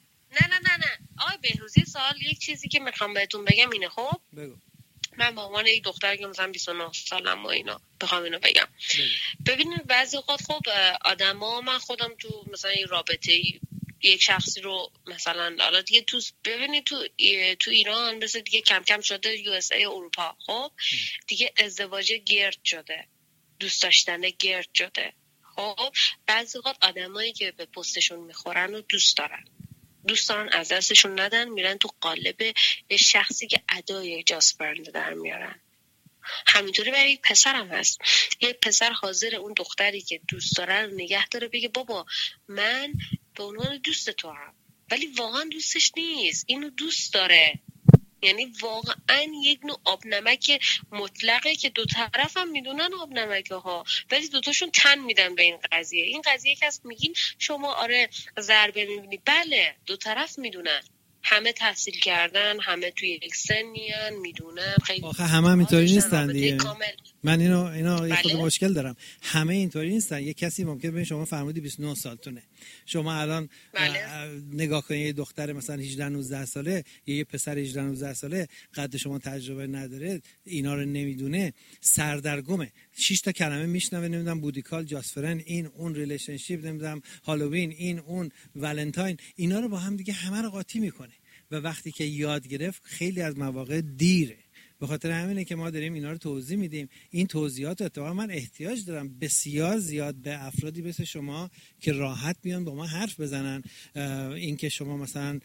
نه آقای بهروزی، سوال یک چیزی که میخوام بهتون بگم اینه. خب بگو. من به عنوان یک دختر که مثلا 29 سالم و اینا بخوام اینو بگم، ببینید بعضی وقت خب آدما، من خودم تو مثلا یک رابطه یک شخصی رو مثلا حالا دیگه تو ببینید تو ایران مثلا دیگه کم کم شده یو اس ای اروپا، خب دیگه ازدواج گرد شده، دوست داشتن گرد شده. خب بعضی وقت آدمایی که به پستشون میخورن و دوست دارن از دستشون ندن، میرن تو قالب یه شخصی که ادای جاسپرند در میارن. همینطوری برای یک پسرم هست. یه پسر حاضر اون دختری که دوست داره رو نگه داره، بگه بابا من به عنوان دوست تو هم، ولی واقعا دوستش نیست، اینو دوست داره. یعنی واقعا یک نوع آب نمک مطلقه که دو طرف هم میدونن آب نمکه ها، ولی دوتاشون تن میدن به این قضیه. این قضیه که هست میگین شما آره ضربه میبینی، بله دو طرف میدونن، همه تحصیل کردن، همه توی یک سنیان، میدونن. خیلی آخه همه اینطوری نیستن دیگه. من اینو بله؟ یه خود مشکل دارم. همه اینطوری نیستن. یه کسی ممکنه ببین شما فرمودی 29 سالتونه، شما الان بله؟ نگاه کنید یه دختر مثلا 18 19 ساله، یه پسر 18 19 ساله، قد شما تجربه نداره، اینا رو نمیدونه، سردرگمه، 6 تا کلمه میشنوه، نمیدونم بودیکال، جاسپرن، این اون، ریلیشنشیپ، نمیدونم هالووین، این اون، ولنتاین، اینا رو با هم دیگه همه رو قاطی میکنه و وقتی که یاد گرفت خیلی از مواقع دیره. به خاطر همینه که ما داریم اینا رو توضیح میدیم. این توضیحات اتفاقا من احتیاج دارم بسیار زیاد به افرادی مثل شما که راحت بیان با ما حرف بزنن. این که شما مثلا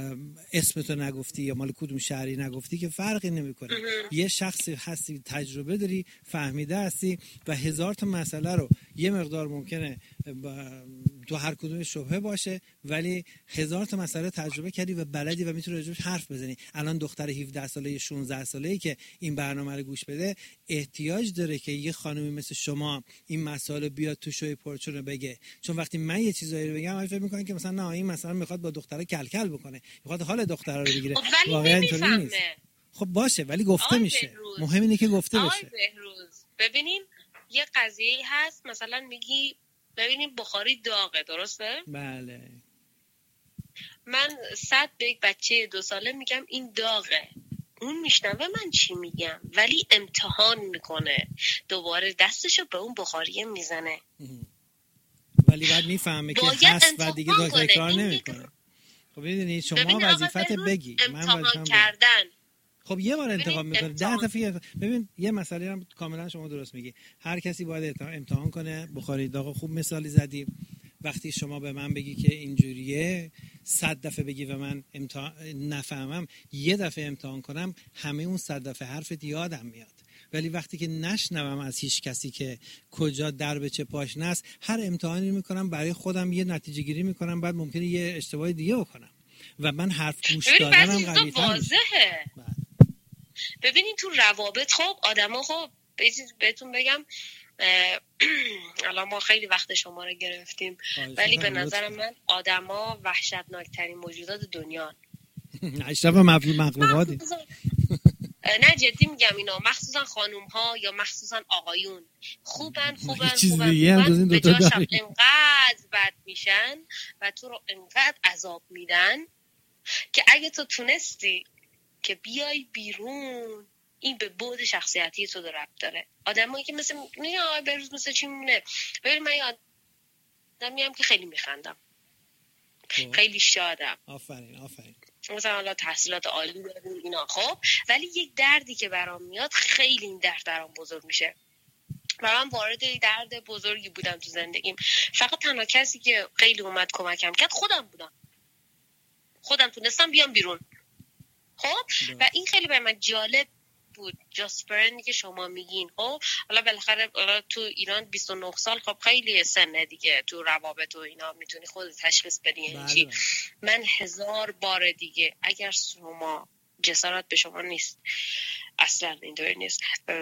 اسمتو نگفتی یا مال کدوم شهری نگفتی که فرقی نمیکنه. یه شخصی هستی، تجربه داری، فهمیده هستی و هزار تا مسئله رو، یه مقدار ممکنه تو هر کدوم شبهه باشه ولی هزار تا مسئله تجربه کردی و بلدی و میتونی راجعش حرف بزنی. الان دختر 17 ساله 16 ساله‌ای که این برنامه رو گوش بده احتیاج داره که یه خانمی مثل شما این مسائل بیاد تو شوی پرچون رو بگه. چون وقتی من یه چیزایی رو بگم فکر می‌کنن که مثلا نه این مثلا میخواد با دختره کلکل بکنه، میخواد حال دختره رو بگیره. واقعا اینطوری نیست. خب باشه ولی گفته میشه. مهم اینه که گفته بشه. ببینین یه قضیه هست، مثلا میگی ببینین بخاری داغه، درسته؟ بله. من 100 به یک بچه 2 ساله میگم این داغه، اون میشنوه من چی میگم ولی امتحان میکنه، دوباره دستشو به اون بخاریه میزنه ولی بعد میفهمه که هست و دیگه تکرار نمیکنه. خب ببینید شما وظیفت بگی، من امتحان کردن. خب یه بار انتخاب میکنه 10 دفعه. ببین یه مسئله هم کاملا شما درست میگی، هر کسی باید امتحان کنه. بخاری داغ خوب مثالی زدی. وقتی شما به من بگی که اینجوریه 100 دفعه بگی و من نفهمم، یه دفعه امتحان کنم همه اون 100 دفعه حرفت یادم میاد. ولی وقتی که نشنوم از هیچ کسی که کجا در به چه پاشنه است، هر امتحانی میکنم برای خودم، یه نتیجه گیری میکنم، بعد ممکنه یه اشتباه دیگه بکنم و من حرف گوش دادنم قوی‌تر میشه. ببینید تو روابط خب آدما، خب بهتون بگم الان ما خیلی وقت شما رو گرفتیم ولی به نظر من آدما وحشتناکترین موجودات دنیا. اشرف مخلوقاتی. نه جدی میگم اینا، مخصوصا خانوم ها یا مخصوصا آقایون خوبن به جاشم انقدر بد میشن و تو رو انقدر عذاب میدن که اگه تو تونستی که بیای بیرون، این به بعد شخصیتی تو ربط داره. آدمایی که مثل نه آقای بهروز مثل چی میمونه. ببین من آدمیم که خیلی میخندم، خیلی شادم، آفرین مثلا حالا تحصیلات عالی داریم اینا، خب ولی یک دردی که برام میاد خیلی این درد برام بزرگ میشه و من وارد درد بزرگی بودم تو زندگیم. فقط تنها کسی که خیلی اومد کمکم کرد خودم تونستم بیام بیرون. خب و این خیلی برای من جالب بود. جاسپرن که شما میگین خب حالا بالاخره تو ایران 29 سال خب خیلی سنه دیگه، تو روابط و اینا میتونی خودت تشخیص بدی یعنی چی. من 1000 بار دیگه اگر شما جسارت به شما نیست، اصلا اینطوری نیست،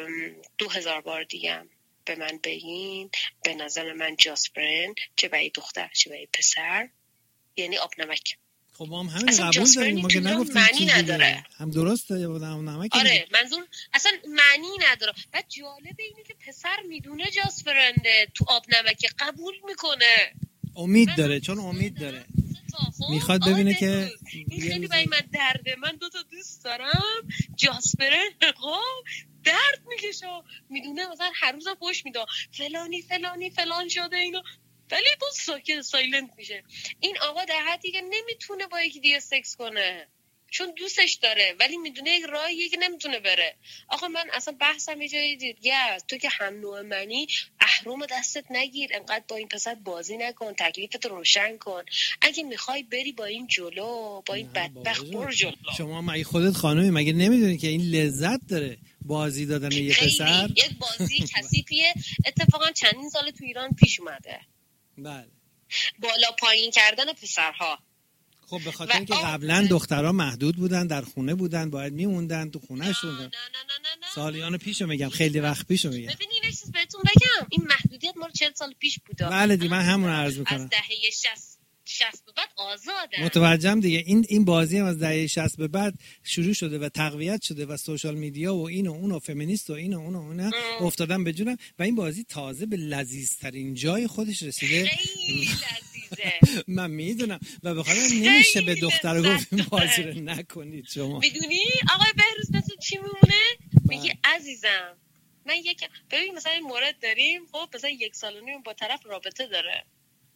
2000 بار دیگه به من بگین به نظر من جاسپرن چه برای دختر چه برای پسر یعنی آب نمک. خب ما هم همین قبول داریم، ما که نگفتیم معنی نداره، هم درسته یا آب نمک. آره منظور اصلا معنی نداره. بعد جالبه اینه که پسر میدونه جاسپرنده تو آب نمک قبول میکنه، امید داره، چون امید داره میخواد ببینه که این خیلی برای من درده. من 2 تا دوست دارم جاسپرن خب درد میکشه، میدونه مثلا هر روز پشت میده فلانی فلان شده اینا، ولی باز ساکت سایلنت میشه. این آقا در حدی که نمیتونه با یکی دیگه سکس کنه چون دوستش داره، ولی میدونه یک راهیه که نمیتونه بره. آقا من اصلا بحثم یه جای دیگه است. تو که هم نوع منی اهرم دستت نگیر، انقدر با این پسر بازی نکن، تکلیفت روشن کن. اگه میخوای بری با این جلو، با این بدبخت برو جلو. شما مگه خودت خانومی مگه نمیدونی که این لذت داره بازی دادن یه پسر؟ یک بازی کثیفیه. اتفاقا چندین سال تو ایران پیش اومده. بله. بالا پایین کردن پسرها. خب به خاطر اینکه قبلا دخترها محدود بودن، در خونه بودن، باید میموندن تو خونهشون. نه. سالیان پیشو میگم، خیلی وقت پیشو میگم. ببینید چیز بهتون بگم، این محدودیت ما 40 سال پیش بوده. بله دی، من همون عرض میکنم. از دهه 60 به بعد آزاده. متوجهم دیگه. این بازی هم از دهه 60 به بعد شروع شده و تقویت شده و سوشال میدیا و این و اون و فمینیست و این و اون و اون افتادن به جونم و این بازی تازه به لذیذترین جای خودش رسیده. خیلی لذیذه. من میدونم و بخاطر نمیشه به دختر گفتیم بازی رو نکنید. شما میدونی آقای بهروز مثلا چی میمونه؟ میگه عزیزم من ببین مثلا این مورد داریم، خب مثلا 1 سال و نیم با طرف رابطه داره،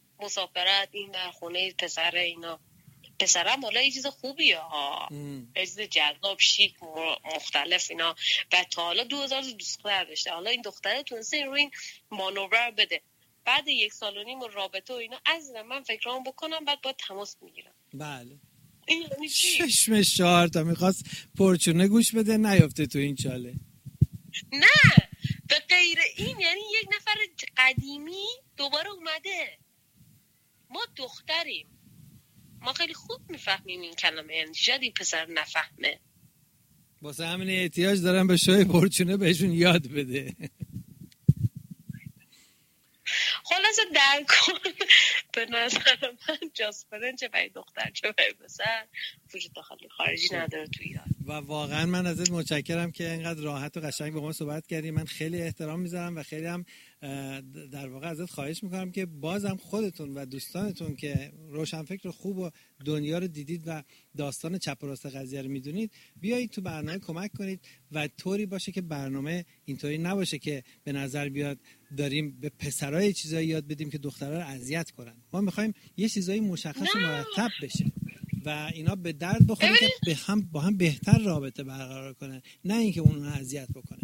مسافرت این در خونه پسر اینا، پسرم حالا یه چیز خوبیه ها، یه چیز جذاب شیک مختلف اینا، و تا حالا 2000 دختر داشته، حالا این دختره تونسته رو این مانور بده. بعد 1 سال و نیم رابطه و اینا عزیزم من فکرام بکنم بعد با تماس میگیرم. بله. این یعنی چی؟ ششمش 4 تا میخواست پرچونه گوش بده نیافته تو این چاله. نه به غیر این یعنی یک نفر قدیمی دوباره اومده. ما دختریم، ما خیلی خوب میفهمیم این کلمه، یعنی شاید این پسر نفهمه، واسه همین احتیاج دارم به شوی پرچونه بهشون یاد بده. خلاصه در کل به نظر من جاسپرن چه برای دختر چه برای پسر وجود داخلی خارجی نداره تو ایران. و واقعا من ازت متشکرم که اینقدر راحت و قشنگ با ما صحبت کردی. من خیلی احترام میذارم و خیلی هم در واقع ازت خواهش میکنم که بازم خودتون و دوستانتون که روشنفکر خوب و دنیا رو دیدید و داستان چپ و راست قضیه رو میدونید بیایید تو برنامه کمک کنید و طوری باشه که برنامه اینطوری نباشه که به نظر بیاد داریم به پسرای چیزایی یاد بدیم که دخترها رو اذیت کنن. ما میخوایم یه چیزایی مشخص و مرتب بشه و اینا به درد بخوره که با هم بهتر رابطه برقرار کنن، نه اینکه اون رو اذیت بکنه.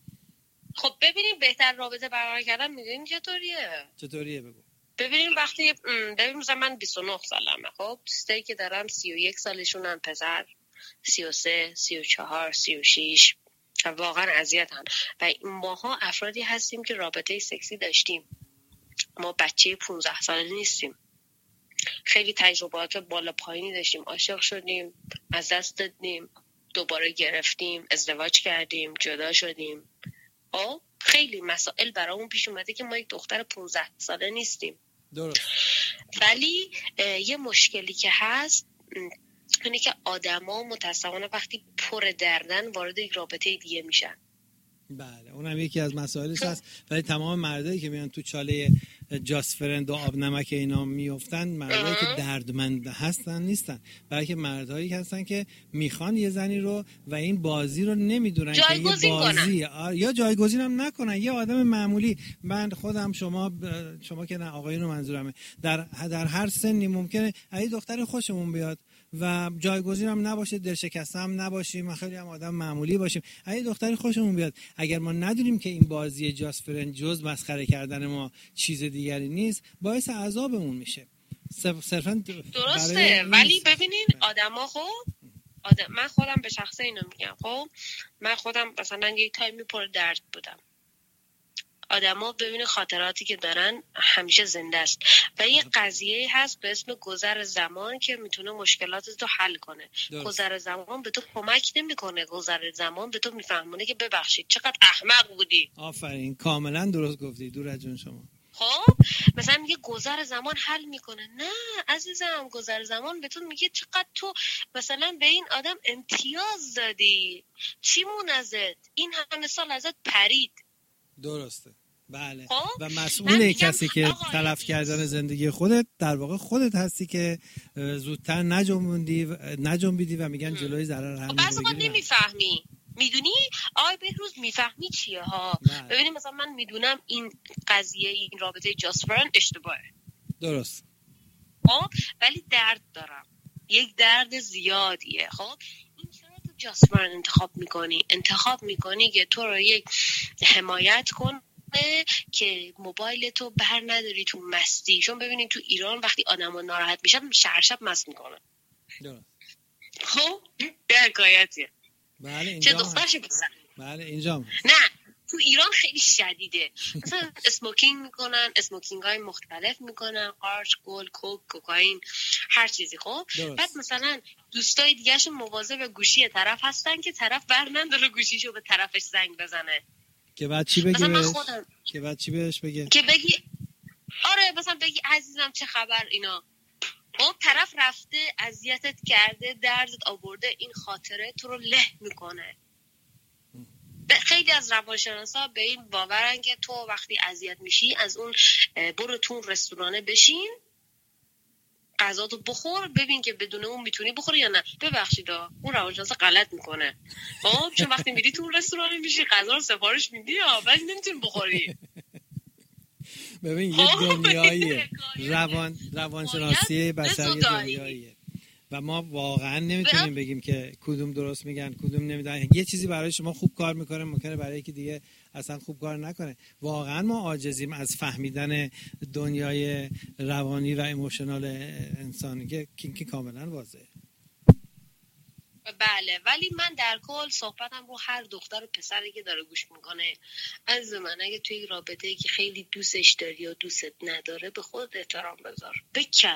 خب ببینیم بهتر رابطه برقرار کردن میدونین چطوریه بگو. ببینیم وقتی ببینیم مثلا من 29 سالمه، خب دوستایی که دارم 31 سالشونن، پسر 33 34 36 واقعا اذیتن و ماها افرادی هستیم که رابطه سکسی داشتیم، ما بچه 15 ساله نیستیم، خیلی تجربات بالا پایینی داشتیم، عاشق شدیم، از دست دادیم، دوباره گرفتیم، ازدواج کردیم، جدا شدیم. خیلی مسائل برامون پیش اومده که ما یک دختر 15 ساله نیستیم. درست. ولی یه مشکلی که هست اینه که آدما متأسفانه وقتی پر دردن وارد یک رابطه دیگه میشن. بله اونم یکی از مسائلش هست. ولی تمام مردایی که میان تو چاله جاسپرن و آب نمک اینا میافتن مردایی که دردمند هستن نیستن، بلکه مردایی هستن که میخوان یه زنی رو و این بازی رو نمیدونن که یه بازی یا جایگزین هم نکنن. یه آدم معمولی، من خودم، شما که نه، آقایون منظورمه، در هر سنی ممکنه اگه دختر خوشمون بیاد و جایگزین هم نباشه، دلشکسته هم نباشیم، خیلی هم آدم معمولی باشیم، اگه دختری خوشمون بیاد، اگر ما ندونیم که این بازی جاسپرن جز مسخره کردن ما چیز دیگری نیست، باعث عذابمون میشه. صرفا درسته. ولی ببینین آدما خب من خودم به شخص اینو میگم. خب من خودم مثلا یک تایمی پر درد بودم. آدما ببینه خاطراتی که دارن همیشه زنده است و یه قضیه هست به اسم گذر زمان که میتونه مشکلاتت رو حل کنه. گذر زمان به تو کمک نمیکنه، گذر زمان به تو میفهمونه که ببخشید چقدر احمق بودی. آفرین، کاملا درست گفتی دورا جون شما. خب مثلا میگه گذر زمان حل میکنه. نه عزیزم، گذر زمان به تو میگه چقدر تو مثلا به این آدم امتیاز دادی، چی مون ازت، این همه سال ازت پرید. درسته، بله. خب؟ و مسئول کسی که تلف کردن زندگی خودت در واقع خودت هستی که زودتر نجنبیدی و میگن جلوی ضرر هم بعضی وقت نمیفهمی. میدونی آقای بهروز میفهمی چیه ها؟ ببینید مثلا من میدونم این قضیه، این رابطه جاسپرن اشتباهه. درست. خب ولی درد دارم، یک درد زیادیه. خب این چرا تو جاسپرن انتخاب میکنی که تو رو یک حمایت کن که موبایل تو بر نداری تو مستی. چون ببینید تو ایران وقتی آدم‌ها ناراحت میشن شب مست میکنن. درست. خب به حکایتیه. بله اینجا چه دخترش بزن. بله اینجا نه تو ایران خیلی شدیده. مثلا اسموکینگ میکنن، اسموکینگ های مختلف میکنن، قارچ، گل، کوک، کوکائین، هر چیزی. خب بعد مثلا دوستای دیگه‌شون مواظب گوشی طرف هستن که طرف بر نداره گوشیشو به طرفش زنگ بزنه. که بعد چی بگی بهش بگه؟ که بگی آره مثلا بگی عزیزم چه خبر اینا. خب طرف رفته اذیتت کرده، دردت آورده، این خاطره تو رو له میکنه. خیلی از روانشناسا به این باورن که تو وقتی اذیت میشی از اون برو تو رستورانه بشین، غذاتو بخور، ببین که بدون اون میتونی بخوری یا نه. ببخشید اون روانشناس غلط میکنه. خب چون وقتی میری تو رستوران میشی غذا رو سفارش میدی ولی نمیتونی بخوری. ببین یه دنیای روانشناسی بشری دنیاییه و ما واقعا نمیتونیم بگیم که کدوم درست میگن کدوم نمیدن. یه چیزی برای شما خوب کار میکنه ممکنه برای یکی دیگه اصلا خوب کار نکنه. واقعا ما عاجزیم از فهمیدن دنیای روانی و ایموشنال انسانی که کاملا واضحه. بله ولی من در کل صحبتم رو هر دختر و پسری که داره گوش میکنه. از من اگه توی رابطه‌ای که خیلی دوستش داری یا دوستت نداره به خود احترام بذار، بکن،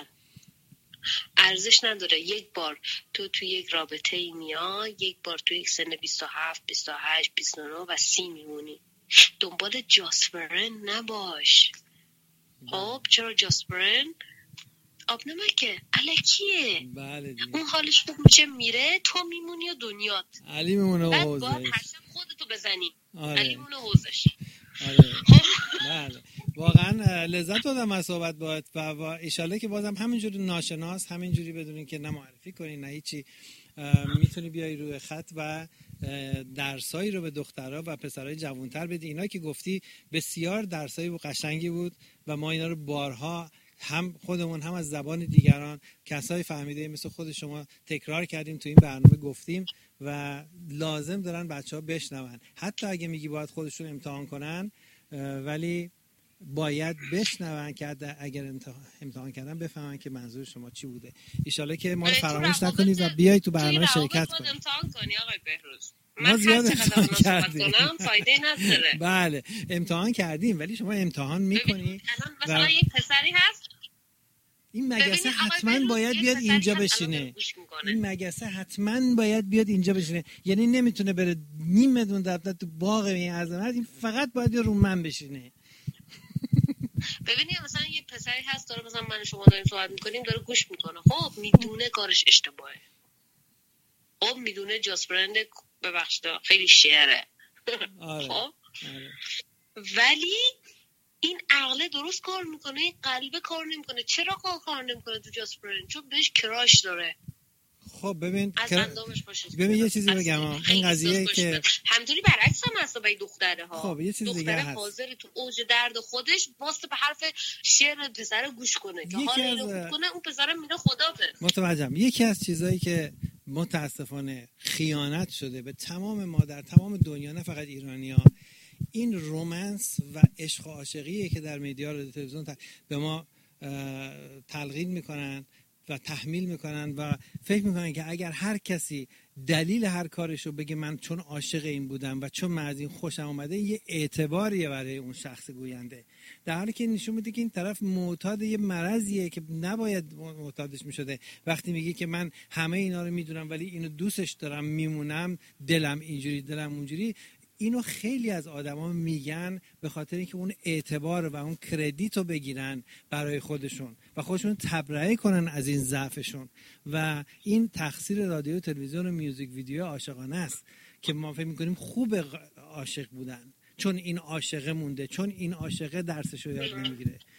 ارزش نداره. یک بار تو توی یک رابطه‌ای میای، یک بار توی یک سن 27 28 29 و 30 میمونی. دنبال جاسپرن نباش. خب چرا جاسپرن؟ آب نمکه، الکیه. بله دیگه. اون حالش خوب میشه میره، تو میمونی و دنیات علی میمونه و حوزش. بعد باید هر شب خودتو بزنی. آره. علی میمونه و حوزش. آره. بله واقعا لذت بردم از صحبت باهات و ایشالله که بازم همینجوری ناشناس همینجوری بدونین که نه معرفی کنین نه هیچی، میتونی بیای روی خط و درسایی رو به دخترها و پسرای جوانتر بدی. اینا که گفتی بسیار درسایی و قشنگی بود و ما اینا رو بارها هم خودمون هم از زبان دیگران کسای فهمیده مثل خود شما تکرار کردیم تو این برنامه گفتیم و لازم دارن بچه‌ها بشنون. حتی اگه میگی باید خودشون امتحان کنن ولی باید بشنون که اگر امتحان کردن بفهمن که منظور شما چی بوده. ایشالله که ما رو فراموش نکنید و بیای تو برنامه شرکت کنید. امتحان کنی آقای بهروز. ما زیاد امتحان کردیم. فایده نداره. بله امتحان کردیم ولی شما امتحان میکنی. مثلا یک پسری هست این مگسه حتما باید بیاد اینجا بشینه. این مگسه حتما باید بیاد اینجا بشینه. یعنی نمیتونه بره نیم میدون دفتر تو باغ این عظمت، این فقط باید بیاد رو من بشینه. ببینید مثلا یه پسری هست داره مثلا من شما داریم صحبت میکنیم داره گوش میکنه. خب میدونه کارش اشتباهه. خب میدونه جاسپرن ببخشید خیلی شعره. آره. خب ولی این عقله درست کار میکنه، این قلبه کار نمیکنه. چرا کار نمیکنه تو جاسپرن؟ چون بهش کراش داره. خب ببین ببین یه چیزی بگم این قضیه که همینطوری برعکس هم هست برای دختره ها. خب یه چیز دیگه هست. حاضر تو اوج درد خودش واسه به حرف شعر پسر گوش کنه که حال اینو خوب کنه، اون پسر میره خدا به. متوجهم. یکی از چیزایی که متاسفانه خیانت شده به تمام ما در تمام دنیا، نه فقط ایرانی‌ها، این رومانس و عشق و عاشقیه که در مدیا و تلویزیون به ما تلقین میکنن و تحمیل میکنن و فکر میکنن که اگر هر کسی دلیل هر کارشو بگه من چون عاشق این بودم و چون من از این خوشم اومده، یه اعتباریه برای اون شخص گوینده، در حالی که نشون میده که این طرف معتاد یه مرضیه که نباید معتادش میشده. وقتی میگه که من همه اینا رو میدونم ولی اینو دوستش دارم میمونم، دلم اینجوری دلم اونجوری، اینو خیلی از آدما میگن به خاطر اینکه اون اعتبار و اون کردیت رو بگیرن برای خودشون و خودشون تبرئه کنن از این ضعفشون. و این تقصیر رادیو، تلویزیون و میوزیک ویدیو عاشقانه است که ما فکر میکنیم خوب عاشق بودن چون این عاشقه مونده، چون این عاشقه درسشو یاد نمیگیره.